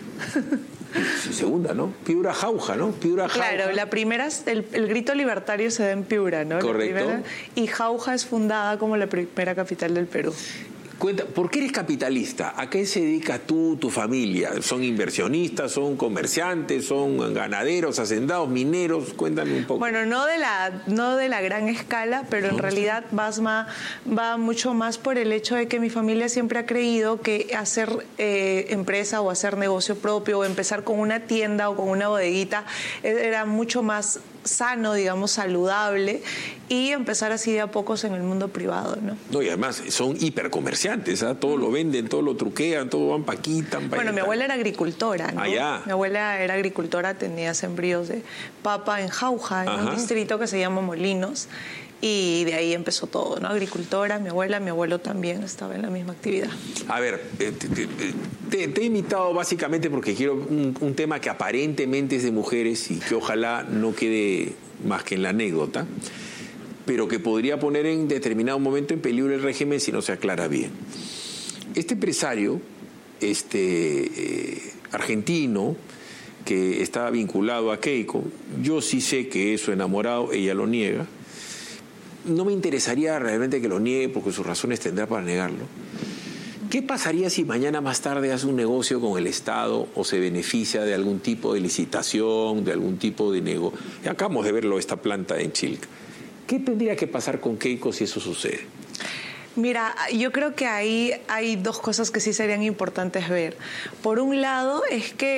Segunda, ¿no? Piura Jauja, ¿no? Piura Jauja. Claro, la primera, el, el grito libertario se da en Piura, ¿no? Correcto. La primera, y Jauja es fundada como la primera capital del Perú. Cuenta, ¿por qué eres capitalista? ¿A qué se dedica tú, tu familia? ¿Son inversionistas, son comerciantes, son ganaderos, hacendados, mineros? Cuéntame un poco. Bueno, no de la, no de la gran escala, pero en no, realidad sí. va, más, va mucho más por el hecho de que mi familia siempre ha creído que hacer eh, empresa o hacer negocio propio o empezar con una tienda o con una bodeguita era mucho más sano, digamos, saludable, y empezar así de a pocos en el mundo privado, ¿no? No, y además son hipercomerciantes, ¿eh? Todo lo venden, todo lo truquean, todo van pa' aquí, tan pa' Bueno, allá, mi abuela era agricultora, ¿no? Allá. Mi abuela era agricultora, tenía sembríos de papa en Jauja, en Ajá. un distrito que se llama Molinos, y de ahí empezó todo, ¿no? Agricultora, mi abuela, mi abuelo también estaba en la misma actividad. A ver, te, te, te, te he invitado básicamente porque quiero un, un tema que aparentemente es de mujeres y que ojalá no quede más que en la anécdota, pero que podría poner en determinado momento en peligro el régimen si no se aclara bien. Este empresario, este eh, argentino, que estaba vinculado a Keiko, yo sí sé que es su enamorado, ella lo niega. No me interesaría realmente que lo niegue porque sus razones tendrá para negarlo. ¿Qué pasaría si mañana más tarde hace un negocio con el Estado o se beneficia de algún tipo de licitación, de algún tipo de negocio? Acabamos de verlo, esta planta en Chilca. ¿Qué tendría que pasar con Keiko si eso sucede? Mira, yo creo que ahí hay dos cosas que sí serían importantes ver. Por un lado es que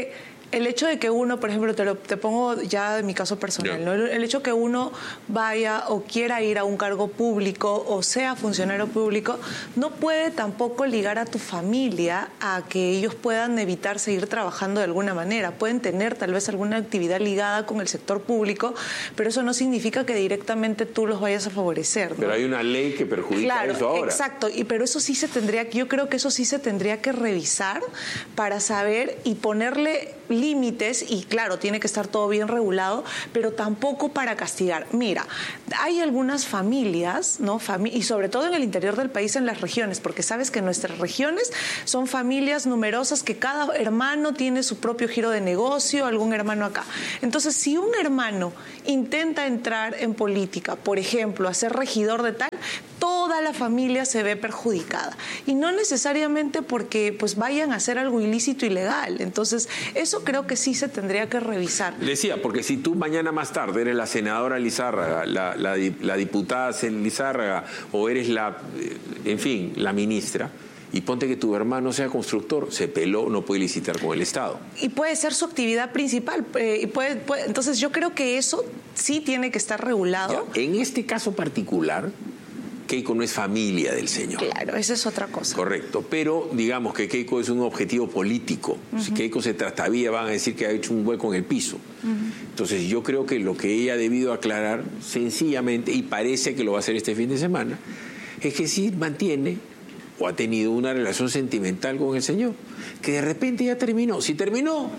el hecho de que uno, por ejemplo, te, lo, te pongo ya en mi caso personal, ¿no? El, el hecho que uno vaya o quiera ir a un cargo público o sea funcionario público, no puede tampoco ligar a tu familia a que ellos puedan evitar seguir trabajando de alguna manera. Pueden tener tal vez alguna actividad ligada con el sector público, pero eso no significa que directamente tú los vayas a favorecer, ¿no? Pero hay una ley que perjudica claro, eso ahora. Exacto, y pero eso sí se tendría, yo creo que eso sí se tendría que revisar para saber y ponerle límites, y claro, tiene que estar todo bien regulado, pero tampoco para castigar. Mira, hay algunas familias, ¿no? Fami- y sobre todo en el interior del país, en las regiones, porque sabes que nuestras regiones son familias numerosas que cada hermano tiene su propio giro de negocio, algún hermano acá. Entonces, si un hermano intenta entrar en política, por ejemplo, a ser regidor de tal, toda la familia se ve perjudicada. Y no necesariamente porque pues vayan a hacer algo ilícito, ilegal. Entonces, eso creo que sí se tendría que revisar. Decía, porque si tú mañana más tarde eres la senadora Lizárraga, la, la, la diputada Lizárraga, o eres la, en fin, la ministra, y ponte que tu hermano sea constructor, se peló, no puede licitar con el Estado. Y puede ser su actividad principal. Eh, y puede, puede, entonces yo creo que eso sí tiene que estar regulado. Ya, en este caso particular, Keiko no es familia del señor. Claro, esa es otra cosa. Correcto, pero digamos que Keiko es un objetivo político. Uh-huh. Si Keiko se trastabilla, van a decir que ha hecho un hueco en el piso. Uh-huh. Entonces yo creo que lo que ella ha debido aclarar sencillamente, y parece que lo va a hacer este fin de semana, es que sí mantiene o ha tenido una relación sentimental con el señor, que de repente ya terminó. Si terminó,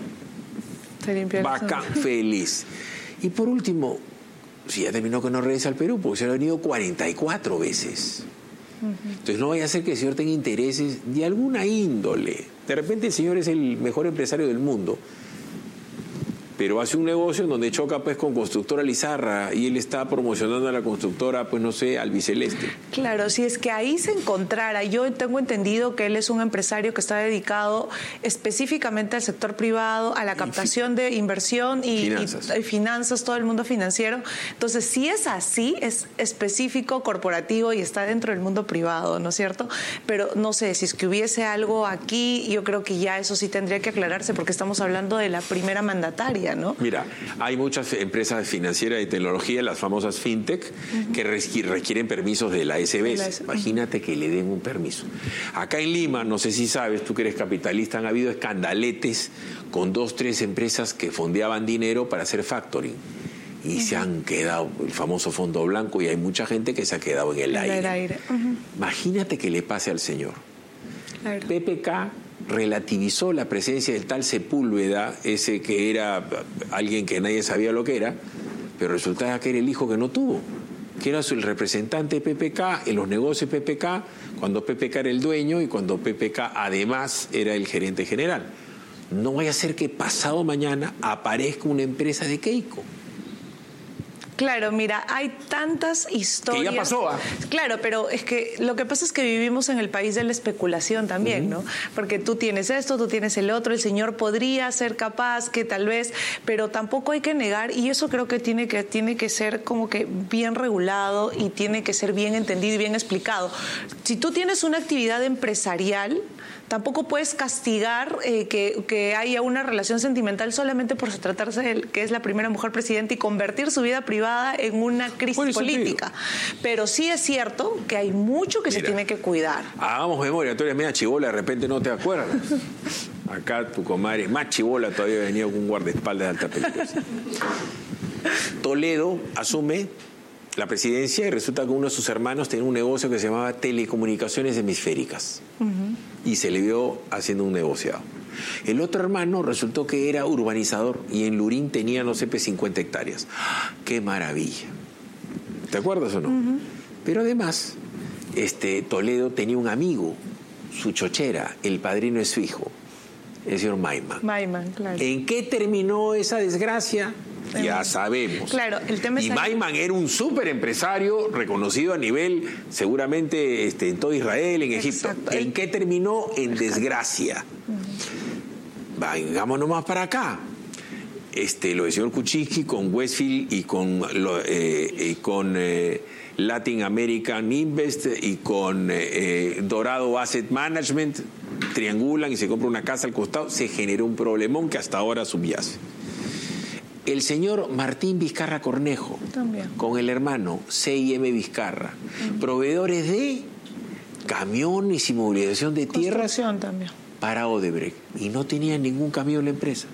bacán, feliz. Y por último, si ya terminó, que no regresa al Perú, porque se ha venido cuarenta y cuatro veces. Uh-huh. Entonces no vaya a ser que el señor tenga intereses de alguna índole. De repente el señor es el mejor empresario del mundo, pero hace un negocio en donde choca pues con Constructora Lizárraga y él está promocionando a la constructora, pues no sé, Albiceleste. Claro, si es que ahí se encontrara, yo tengo entendido que él es un empresario que está dedicado específicamente al sector privado, a la captación de inversión y finanzas. Y, y finanzas, todo el mundo financiero. Entonces, si es así, es específico, corporativo y está dentro del mundo privado, ¿no es cierto? Pero no sé, si es que hubiese algo aquí, yo creo que ya eso sí tendría que aclararse, porque estamos hablando de la primera mandataria, ¿no? Mira, hay muchas empresas financieras de tecnología, las famosas fintech, uh-huh. que requieren permisos de la A S B. Imagínate que le den un permiso. Acá en Lima, no sé si sabes, tú que eres capitalista, han habido escandaletes con dos, tres empresas que fondeaban dinero para hacer factoring. Y uh-huh. se han quedado, el famoso fondo blanco, y hay mucha gente que se ha quedado en el, el aire. aire. Uh-huh. Imagínate que le pase al señor. Claro. P P K relativizó la presencia del tal Sepúlveda, ese que era alguien que nadie sabía lo que era, pero resultaba que era el hijo que no tuvo, que era el representante de P P K en los negocios de P P K, cuando P P K era el dueño y cuando P P K además era el gerente general. No vaya a ser que pasado mañana aparezca una empresa de Keiko. Claro, mira, hay tantas historias. Que ya pasó, ¿ah? Claro, pero es que lo que pasa es que vivimos en el país de la especulación también, uh-huh. ¿no? Porque tú tienes esto, tú tienes el otro, el señor podría ser capaz, que tal vez, pero tampoco hay que negar, y eso creo que tiene que, tiene que ser como que bien regulado y tiene que ser bien entendido y bien explicado. Si tú tienes una actividad empresarial, tampoco puedes castigar eh, que, que haya una relación sentimental solamente por tratarse de que es la primera mujer presidenta y convertir su vida privada en una crisis política. Pero sí es cierto que hay mucho que Mira, se tiene que cuidar. Hagamos memoria, tú eres media chibola, de repente no te acuerdas. Acá tu comadre, más chibola todavía, venía con un guardaespaldas de alta peligrosidad. Toledo asume la presidencia y resulta que uno de sus hermanos tenía un negocio que se llamaba Telecomunicaciones Hemisféricas. Uh-huh. Y se le vio haciendo un negociado. El otro hermano resultó que era urbanizador y en Lurín tenía, no sé, cincuenta hectáreas. ¡Qué maravilla! ¿Te acuerdas o no? Uh-huh. Pero además, este, Toledo tenía un amigo, su chochera, el padrino de su hijo, el señor Maiman. Maiman, claro. ¿En qué terminó esa desgracia? Ya sabemos. Claro, el tema es... Y Maiman era un súper empresario reconocido a nivel, seguramente, este, en todo Israel, en Egipto. Exacto. ¿En qué terminó? En desgracia. Uh-huh. Vengamos nomás para acá. Este, lo del señor Kuczynski con Westfield y con, lo, eh, y con eh, Latin American Invest y con eh, Dorado Asset Management. triangulan y se compra una casa al costado, se generó un problemón que hasta ahora subyace. El señor Martín Vizcarra Cornejo, también, con el hermano C I M Vizcarra, uh-huh, proveedores de camiones y movilización de tierras también para Odebrecht, y no tenían ningún camión en la empresa.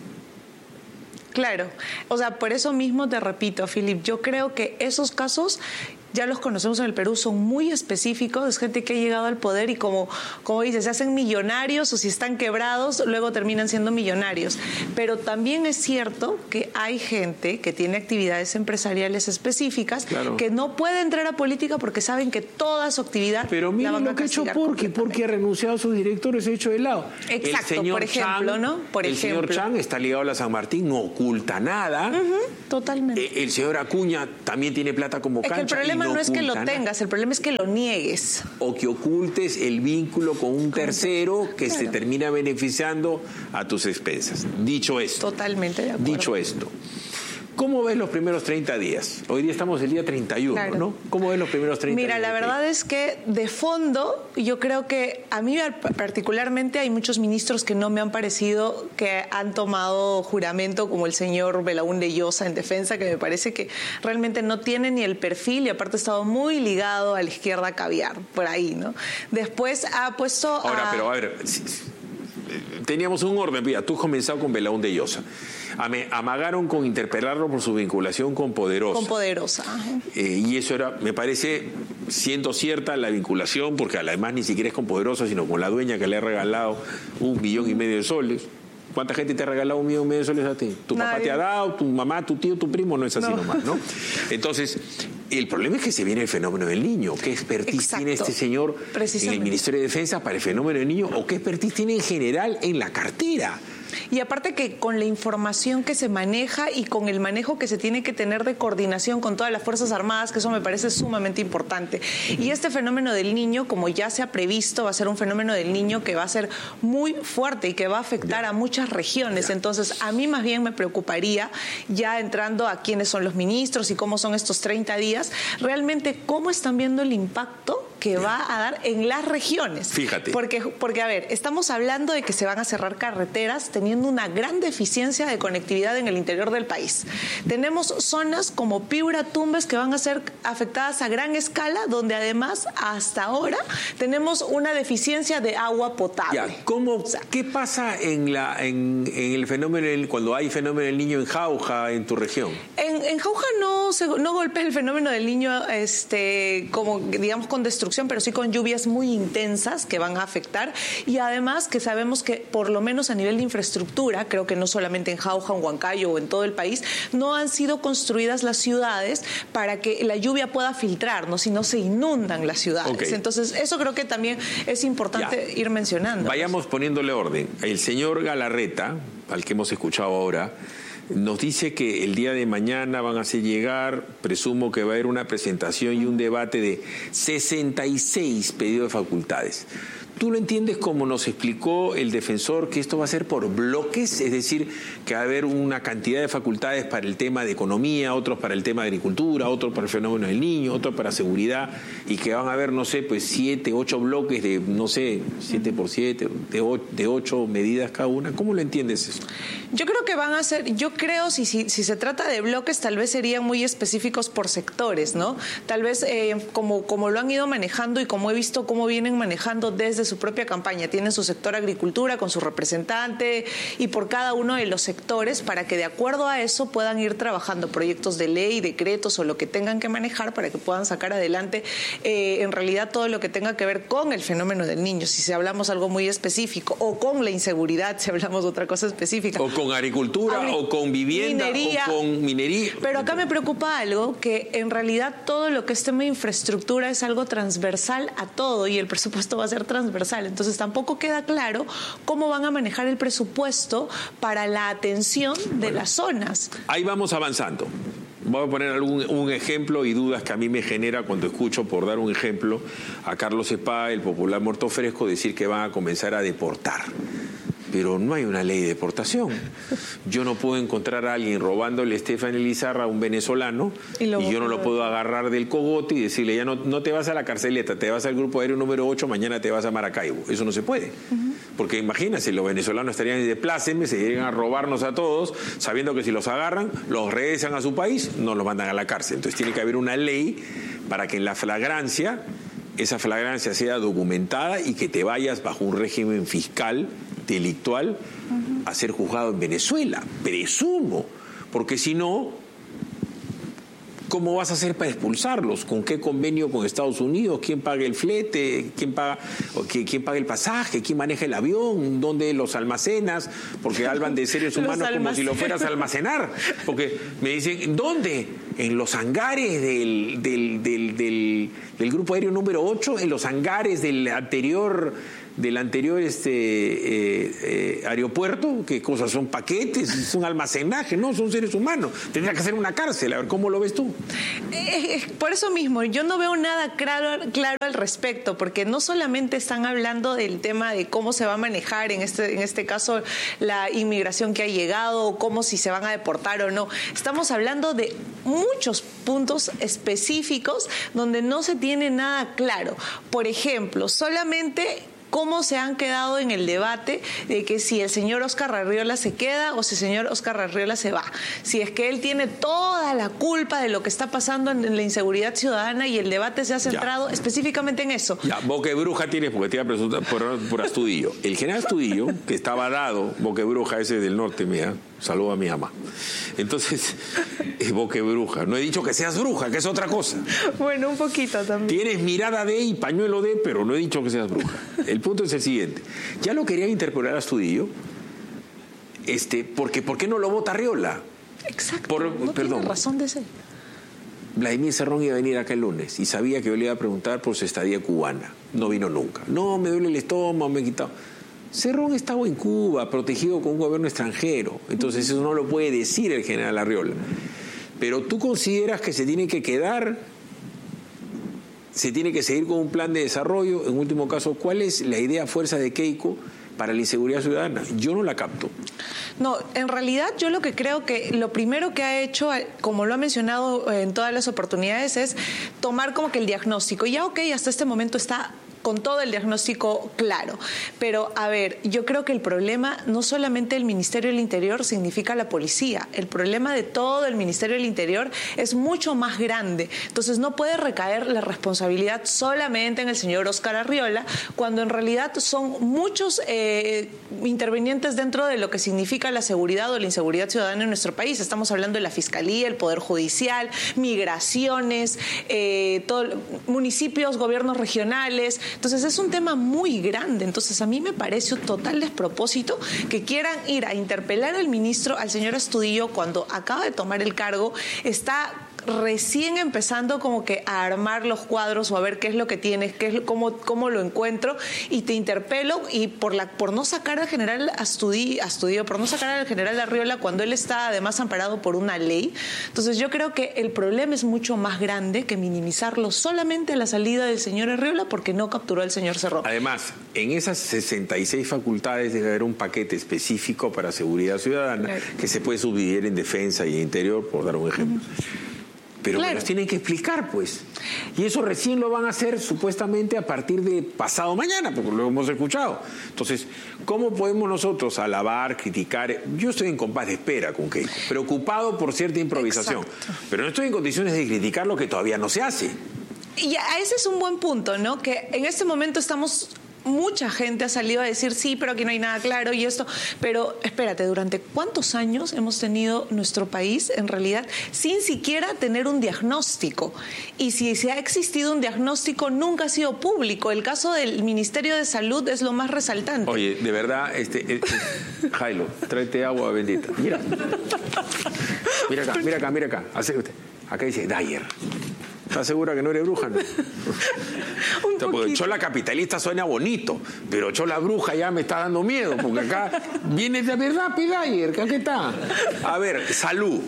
Claro, o sea, por eso mismo te repito, Philip, yo creo que esos casos ya los conocemos en el Perú, son muy específicos, es gente que ha llegado al poder y como, como dices, se hacen millonarios o si están quebrados, luego terminan siendo millonarios. Pero también es cierto que hay gente que tiene actividades empresariales específicas, claro, que no puede entrar a política porque saben que toda su actividad Pero miren la van lo a que ha hecho porque, porque ha renunciado a sus directores, se ha hecho de lado. Exacto, el señor por ejemplo, Chan, ¿no? Por el ejemplo. señor Chan está ligado a la San Martín, no oculta nada. Uh-huh, totalmente. Eh, el señor Acuña también tiene plata como es cancha. Que el problema y no, no es que lo nada. tengas, el problema es que lo niegues. O que ocultes el vínculo con un tercero que claro, se termina beneficiando a tus expensas. Dicho esto. Totalmente de acuerdo. Dicho esto. ¿Cómo ves los primeros treinta días? Hoy día estamos el día treinta y uno, claro, ¿no? ¿Cómo ves los primeros treinta Mira, días? Mira, la verdad es que de fondo yo creo que a mí particularmente hay muchos ministros que no me han parecido que han tomado juramento, como el señor Belaúnde Llosa en defensa, que me parece que realmente no tiene ni el perfil y aparte ha estado muy ligado a la izquierda caviar, por ahí, ¿no? Después ha puesto Ahora, a... pero a ver... Teníamos un orden, mira, tú has comenzado con Belaúnde Llosa. Amagaron con interpelarlo por su vinculación con Poderosa. Con Poderosa. Eh, y eso era, me parece, siendo cierta la vinculación, porque además ni siquiera es con Poderosa, sino con la dueña que le ha regalado un millón y medio de soles. ¿Cuánta gente te ha regalado un millón y medio de soles a ti? ¿Tu Nadie. Papá te ha dado, tu mamá, tu tío, tu primo? No es así no. nomás, ¿no? Entonces, el problema es que se viene el fenómeno del niño. ¿Qué expertise Exacto. tiene este señor en el Ministerio de Defensa para el fenómeno del niño? ¿O qué expertise tiene en general en la cartera? Y aparte que con la información que se maneja y con el manejo que se tiene que tener de coordinación con todas las Fuerzas Armadas, que eso me parece sumamente importante. Y este fenómeno del niño, como ya se ha previsto, va a ser un fenómeno del niño que va a ser muy fuerte y que va a afectar ya. a muchas regiones. Ya. Entonces, a mí más bien me preocuparía, ya entrando a quiénes son los ministros y cómo son estos treinta días, realmente cómo están viendo el impacto que ya. va a dar en las regiones. Fíjate. Porque, porque, a ver, estamos hablando de que se van a cerrar carreteras teniendo una gran deficiencia de conectividad en el interior del país. Tenemos zonas como Piura, Tumbes, que van a ser afectadas a gran escala, donde además hasta ahora tenemos una deficiencia de agua potable. Ya, ¿cómo, o sea, ¿qué pasa en, la, en, en el fenómeno, cuando hay fenómeno del niño en Jauja, en tu región? En, en Jauja no, se, no golpea el fenómeno del niño este, como, digamos, con destrucción, pero sí con lluvias muy intensas que van a afectar. Y además que sabemos que por lo menos a nivel de infraestructura, creo que no solamente en Jauja, en Huancayo o en todo el país, no han sido construidas las ciudades para que la lluvia pueda filtrar, ¿no? Si no se inundan las ciudades. Okay. Entonces, eso creo que también es importante ya. ir mencionando. Vayamos poniéndole orden. El señor Galarreta, al que hemos escuchado ahora, nos dice que el día de mañana van a hacer llegar, presumo que va a haber una presentación y un debate de sesenta y seis pedidos de facultades. ¿Tú lo entiendes como nos explicó el defensor, que esto va a ser por bloques? Es decir, que va a haber una cantidad de facultades para el tema de economía, otros para el tema de agricultura, otros para el fenómeno del niño, otros para seguridad, y que van a haber, no sé, pues siete, ocho bloques de, no sé, siete por siete, de, o, de ocho medidas cada una. ¿Cómo lo entiendes eso? Yo creo que van a ser, yo creo, si, si, si se trata de bloques, tal vez serían muy específicos por sectores, ¿no? Tal vez eh, como, como lo han ido manejando y como he visto cómo vienen manejando desde su propia campaña. Tienen su sector agricultura con su representante y por cada uno de los sectores para que de acuerdo a eso puedan ir trabajando proyectos de ley, decretos o lo que tengan que manejar para que puedan sacar adelante eh, en realidad todo lo que tenga que ver con el fenómeno del niño, si hablamos algo muy específico, o con la inseguridad, si hablamos de otra cosa específica. O con agricultura, Agri o con vivienda, minería, o con minería. Pero acá me preocupa algo, que en realidad todo lo que es tema de infraestructura es algo transversal a todo y el presupuesto va a ser transversal. Entonces tampoco queda claro cómo van a manejar el presupuesto para la atención de bueno, las zonas. Ahí vamos avanzando. Voy a poner algún un ejemplo y dudas que a mí me genera cuando escucho, por dar un ejemplo, a Carlos Espada, el popular muerto fresco, decir que van a comenzar a deportar. Pero no hay una ley de deportación. Yo no puedo encontrar a alguien robándole a Stephanie Lizarra a un venezolano y, y yo no lo puedo agarrar del cogote y decirle, ya no, no te vas a la carceleta, te vas al grupo aéreo número ocho, mañana te vas a Maracaibo. Eso no se puede. Uh-huh. Porque imagínense, los venezolanos estarían de pláceme, se irían a robarnos a todos, sabiendo que si los agarran, los regresan a su país, no los mandan a la cárcel. Entonces tiene que haber una ley para que en la flagrancia, esa flagrancia sea documentada y que te vayas bajo un régimen fiscal delictual uh-huh. a ser juzgado en Venezuela, presumo, porque si no, ¿cómo vas a hacer para expulsarlos? ¿Con qué convenio con Estados Unidos? ¿Quién paga el flete? ¿Quién paga, quién paga el pasaje? ¿Quién maneja el avión? ¿Dónde los almacenas? Porque hablan de seres humanos como si lo fueras a almacenar. Porque me dicen, ¿dónde? En los hangares del, del, del, del, del Grupo Aéreo número ocho, en los hangares del anterior... del anterior este eh, eh, aeropuerto, ¿qué cosas son? Paquetes, son almacenaje, no, son seres humanos. Tendría que ser una cárcel, a ver, ¿cómo lo ves tú? Eh, por eso mismo, yo no veo nada claro, claro al respecto, porque no solamente están hablando del tema de cómo se va a manejar, en este, en este caso, la inmigración que ha llegado, o cómo si se van a deportar o no. Estamos hablando de muchos puntos específicos donde no se tiene nada claro. Por ejemplo, solamente... cómo se han quedado en el debate de que si el señor Óscar Arriola se queda o si el señor Óscar Arriola se va. Si es que él tiene toda la culpa de lo que está pasando en la inseguridad ciudadana y el debate se ha centrado ya. específicamente en eso. Ya, Boquebruja tienes, porque te iba a preguntar por, por Astudillo. El general Astudillo, que estaba dado, Boquebruja ese del norte, mía, saludo a mi ama. Entonces, es Boquebruja. No he dicho que seas bruja, que es otra cosa. Bueno, un poquito también. Tienes mirada de y pañuelo de, pero no he dicho que seas bruja. El punto es el siguiente. Ya lo querían interpelar a Astudillo, este, porque ¿por qué no lo vota Arriola? Exacto, por, no perdón, tiene razón de ser. Vladimir Cerrón iba a venir acá el lunes y sabía que yo le iba a preguntar por su estadía cubana. No vino nunca. No, me duele el estómago, me he quitado. Cerrón estaba en Cuba, protegido con un gobierno extranjero. Entonces eso no lo puede decir el general Arriola. Pero tú consideras que se tiene que quedar, se tiene que seguir con un plan de desarrollo. En último caso, ¿cuál es la idea fuerza de Keiko para la inseguridad ciudadana? Yo no la capto. No, en realidad yo lo que creo que lo primero que ha hecho, como lo ha mencionado en todas las oportunidades, es tomar como que el diagnóstico. Ya, ok, hasta este momento está con todo el diagnóstico claro. Pero, a ver, yo creo que el problema no solamente del Ministerio del Interior significa la policía. El problema de todo el Ministerio del Interior es mucho más grande. Entonces, no puede recaer la responsabilidad solamente en el señor Óscar Arriola, cuando en realidad son muchos eh, intervinientes dentro de lo que significa la seguridad o la inseguridad ciudadana en nuestro país. Estamos hablando de la Fiscalía, el Poder Judicial, migraciones, eh, todo, municipios, gobiernos regionales. Entonces es un tema muy grande. Entonces a mí me parece un total despropósito que quieran ir a interpelar al ministro, al señor Astudillo, cuando acaba de tomar el cargo, está recién empezando como que a armar los cuadros o a ver qué es lo que tienes, qué es, cómo, cómo lo encuentro, y te interpelo, y por la por no sacar al general Astudillo, Astudillo, por no sacar al general Arriola cuando él está además amparado por una ley. Entonces yo creo que el problema es mucho más grande que minimizarlo solamente a la salida del señor Arriola porque no capturó al señor Cerrón. Además, en esas sesenta y seis facultades debe haber un paquete específico para seguridad ciudadana, claro, que se puede subdividir en defensa y interior, por dar un ejemplo. Uh-huh. Pero claro, me los tienen que explicar, pues. Y eso recién lo van a hacer supuestamente a partir de pasado mañana, porque lo hemos escuchado. Entonces, ¿cómo podemos nosotros alabar, criticar? Yo estoy en compás de espera con Keiko, preocupado por cierta improvisación. Exacto. Pero no estoy en condiciones de criticar lo que todavía no se hace. Y ese es un buen punto, ¿no? Que en este momento estamos... Mucha gente ha salido a decir sí, pero aquí no hay nada claro y esto. Pero espérate, ¿durante cuántos años hemos tenido nuestro país en realidad sin siquiera tener un diagnóstico? Y si se ha existido un diagnóstico, nunca ha sido público. El caso del Ministerio de Salud es lo más resaltante. Oye, de verdad, este, eh, eh, Jailo, tráete agua bendita. Mira. Mira acá, mira acá, mira acá. Hace usted. Acá dice Dyer. ¿Estás segura que no eres bruja? No? Porque Chola capitalista suena bonito, pero Chola bruja ya me está dando miedo, porque acá viene de verdad, Pedayer, ¿qué está? A ver, salud.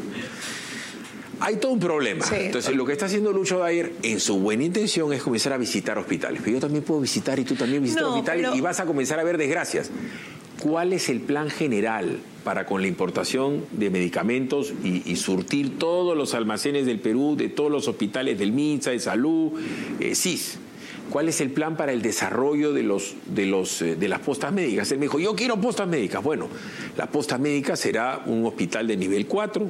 Hay todo un problema. Sí. Entonces, lo que está haciendo Lucho Dyer, en su buena intención, es comenzar a visitar hospitales. Pero yo también puedo visitar y tú también visitar no, hospitales pero... y vas a comenzar a ver desgracias. ¿Cuál es el plan general para con la importación de medicamentos y, y surtir todos los almacenes del Perú, de todos los hospitales del MINSA, de Salud, eh, S I S? ¿cuál es el plan para el desarrollo de, los, de, los, de las postas médicas? Él me dijo, yo quiero postas médicas. Bueno, la posta médica será un hospital de nivel cuatro,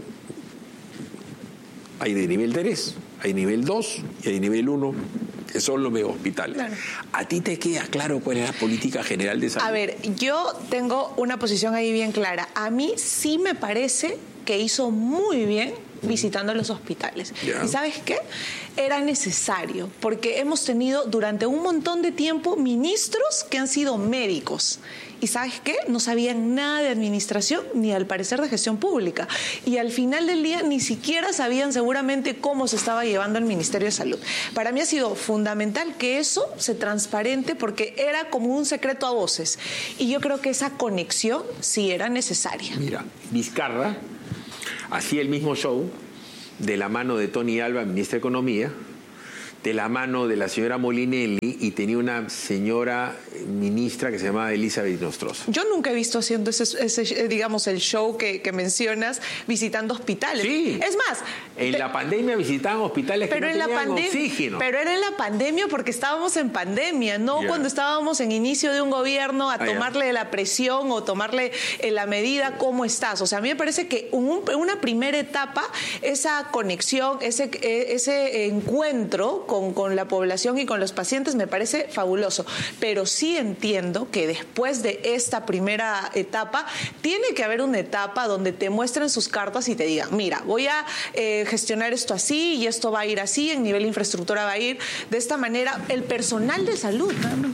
hay de nivel tres, hay nivel dos y hay nivel uno, que son los mega hospitales. Claro. ¿A ti te queda claro cuál es la política general de salud? A ver, yo tengo una posición ahí bien clara. A mí sí me parece que hizo muy bien visitando los hospitales. Yeah. ¿Y sabes qué? Era necesario, porque hemos tenido durante un montón de tiempo ministros que han sido médicos. ¿Y sabes qué? No sabían nada de administración ni al parecer de gestión pública. Y al final del día ni siquiera sabían seguramente cómo se estaba llevando el Ministerio de Salud. Para mí ha sido fundamental que eso se transparente porque era como un secreto a voces. Y yo creo que esa conexión sí era necesaria. Mira, Vizcarra hacía el mismo show de la mano de Tony Alba, ministra de Economía, de la mano de la señora Molinelli, y tenía una señora ministra que se llamaba Elizabeth Nostroza. Yo nunca he visto haciendo ese, ese digamos, el show que, que mencionas, visitando hospitales. Sí. Es más... En te... la pandemia visitaban hospitales pero que no tenían pandem... oxígeno. Pero era en la pandemia porque estábamos en pandemia, no yeah. cuando estábamos en inicio de un gobierno a ah, tomarle yeah. la presión o tomarle eh, la medida, ¿cómo estás? O sea, a mí me parece que un, una primera etapa, esa conexión, ese, ese encuentro Con, con la población y con los pacientes me parece fabuloso, pero sí entiendo que después de esta primera etapa tiene que haber una etapa donde te muestren sus cartas y te digan, mira, voy a eh, gestionar esto así y esto va a ir así, en nivel de infraestructura va a ir de esta manera. El personal de salud, ¿no?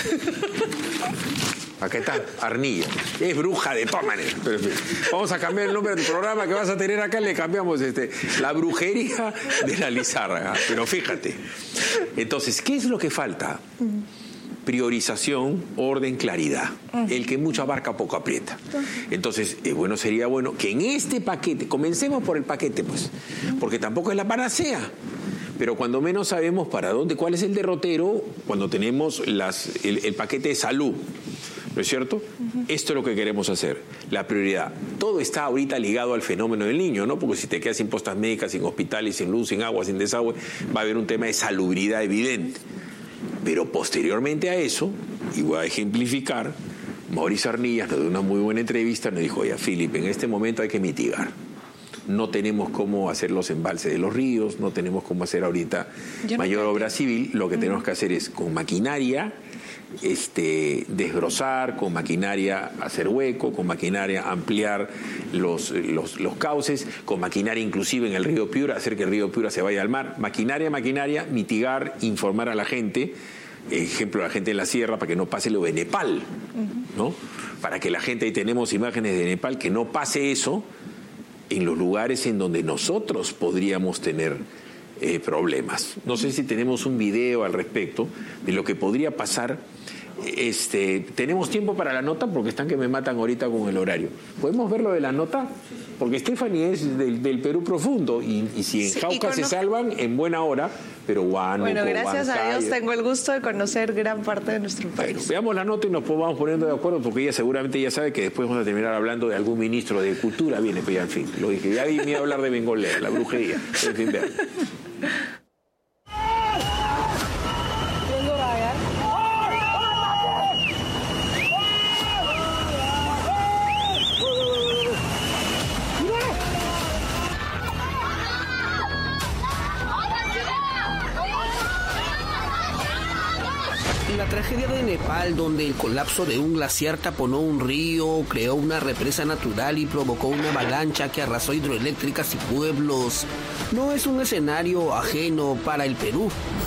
Acá está Arnilla, es bruja de todas maneras. Pero, vamos a cambiar el nombre del programa que vas a tener acá, le cambiamos este, la brujería de la Lizárraga. Pero fíjate, entonces, ¿qué es lo que falta? Priorización, orden, claridad. El que mucho abarca, poco aprieta. Entonces, eh, bueno, sería bueno que en este paquete, comencemos por el paquete, pues, porque tampoco es la panacea. Pero cuando menos sabemos para dónde, cuál es el derrotero, cuando tenemos las, el, el paquete de salud, ¿no es cierto? Uh-huh. Esto es lo que queremos hacer, la prioridad. Todo está ahorita ligado al fenómeno del niño, ¿no? Porque si te quedas sin postas médicas, sin hospitales, sin luz, sin agua, sin desagüe, va a haber un tema de salubridad evidente. Pero posteriormente a eso, y voy a ejemplificar, Mauricio Arnillas nos dio una muy buena entrevista, nos dijo, oye, Philip, en este momento hay que mitigar. No tenemos cómo hacer los embalses de los ríos, no tenemos cómo hacer ahorita Yo mayor no obra civil. Lo que uh-huh. tenemos que hacer es con maquinaria este, desbrozar, con maquinaria hacer hueco, con maquinaria ampliar los, los, los cauces, con maquinaria inclusive en el río Piura, hacer que el río Piura se vaya al mar. Maquinaria, maquinaria, mitigar, informar a la gente, ejemplo, a la gente en la sierra, para que no pase lo de Nepal, uh-huh. ¿no? Para que la gente, ahí tenemos imágenes de Nepal, que no pase eso en los lugares en donde nosotros podríamos tener eh, problemas. No sé si tenemos un video al respecto de lo que podría pasar. Este, ¿tenemos tiempo para la nota? Porque están que me matan ahorita con el horario. ¿Podemos ver lo de la nota? Porque Stephanie es del, del Perú profundo y, y si en sí, Jauca cono... se salvan, en buena hora, pero Huánuco, Bueno, gracias Huancayo. a Dios tengo el gusto de conocer gran parte de nuestro país. Bueno, veamos la nota y nos vamos poniendo de acuerdo, porque ella seguramente ya sabe que después vamos a terminar hablando de algún ministro de Cultura. Viene, pues ya, al fin, lo dije. Ya me iba a hablar de Bengolea, la brujería. En fin, vean. La tragedia de Nepal, donde el colapso de un glaciar taponó un río, creó una represa natural y provocó una avalancha que arrasó hidroeléctricas y pueblos, no es un escenario ajeno para el Perú.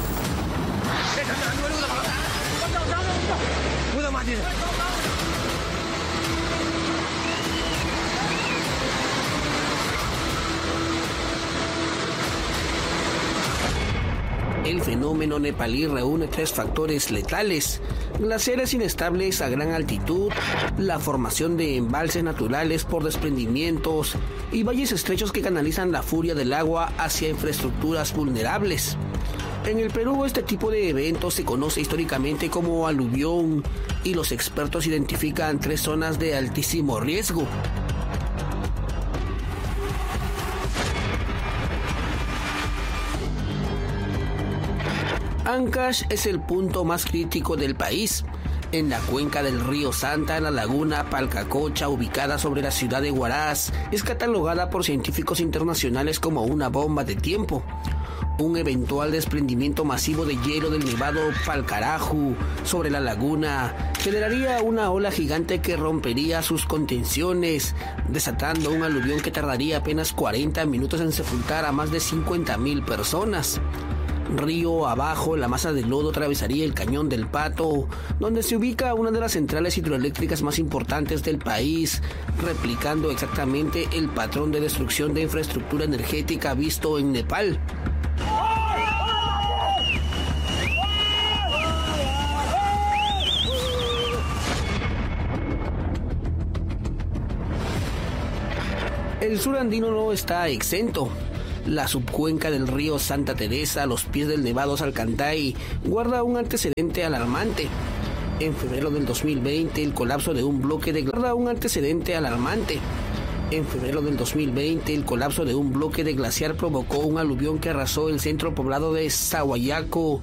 El fenómeno nepalí reúne tres factores letales: glaciares inestables a gran altitud, la formación de embalses naturales por desprendimientos y valles estrechos que canalizan la furia del agua hacia infraestructuras vulnerables. En el Perú este tipo de eventos se conoce históricamente como aluvión y los expertos identifican tres zonas de altísimo riesgo. Ancash es el punto más crítico del país. En la cuenca del río Santa, la laguna Palcacocha, ubicada sobre la ciudad de Huaraz, es catalogada por científicos internacionales como una bomba de tiempo. Un eventual desprendimiento masivo de hielo del nevado Palcaraju sobre la laguna generaría una ola gigante que rompería sus contenciones, desatando un aluvión que tardaría apenas cuarenta minutos en sepultar a más de cincuenta mil personas. Río abajo, la masa de lodo atravesaría el Cañón del Pato, donde se ubica una de las centrales hidroeléctricas más importantes del país, replicando exactamente el patrón de destrucción de infraestructura energética visto en Nepal. El sur andino no está exento. La subcuenca del río Santa Teresa, a los pies del Nevado Salcantay, guarda un antecedente alarmante. En febrero del dos mil veinte, el colapso de un bloque de guarda un antecedente alarmante. En febrero del dos mil veinte, el colapso de un bloque de glaciar provocó un aluvión que arrasó el centro poblado de Sahuayaco,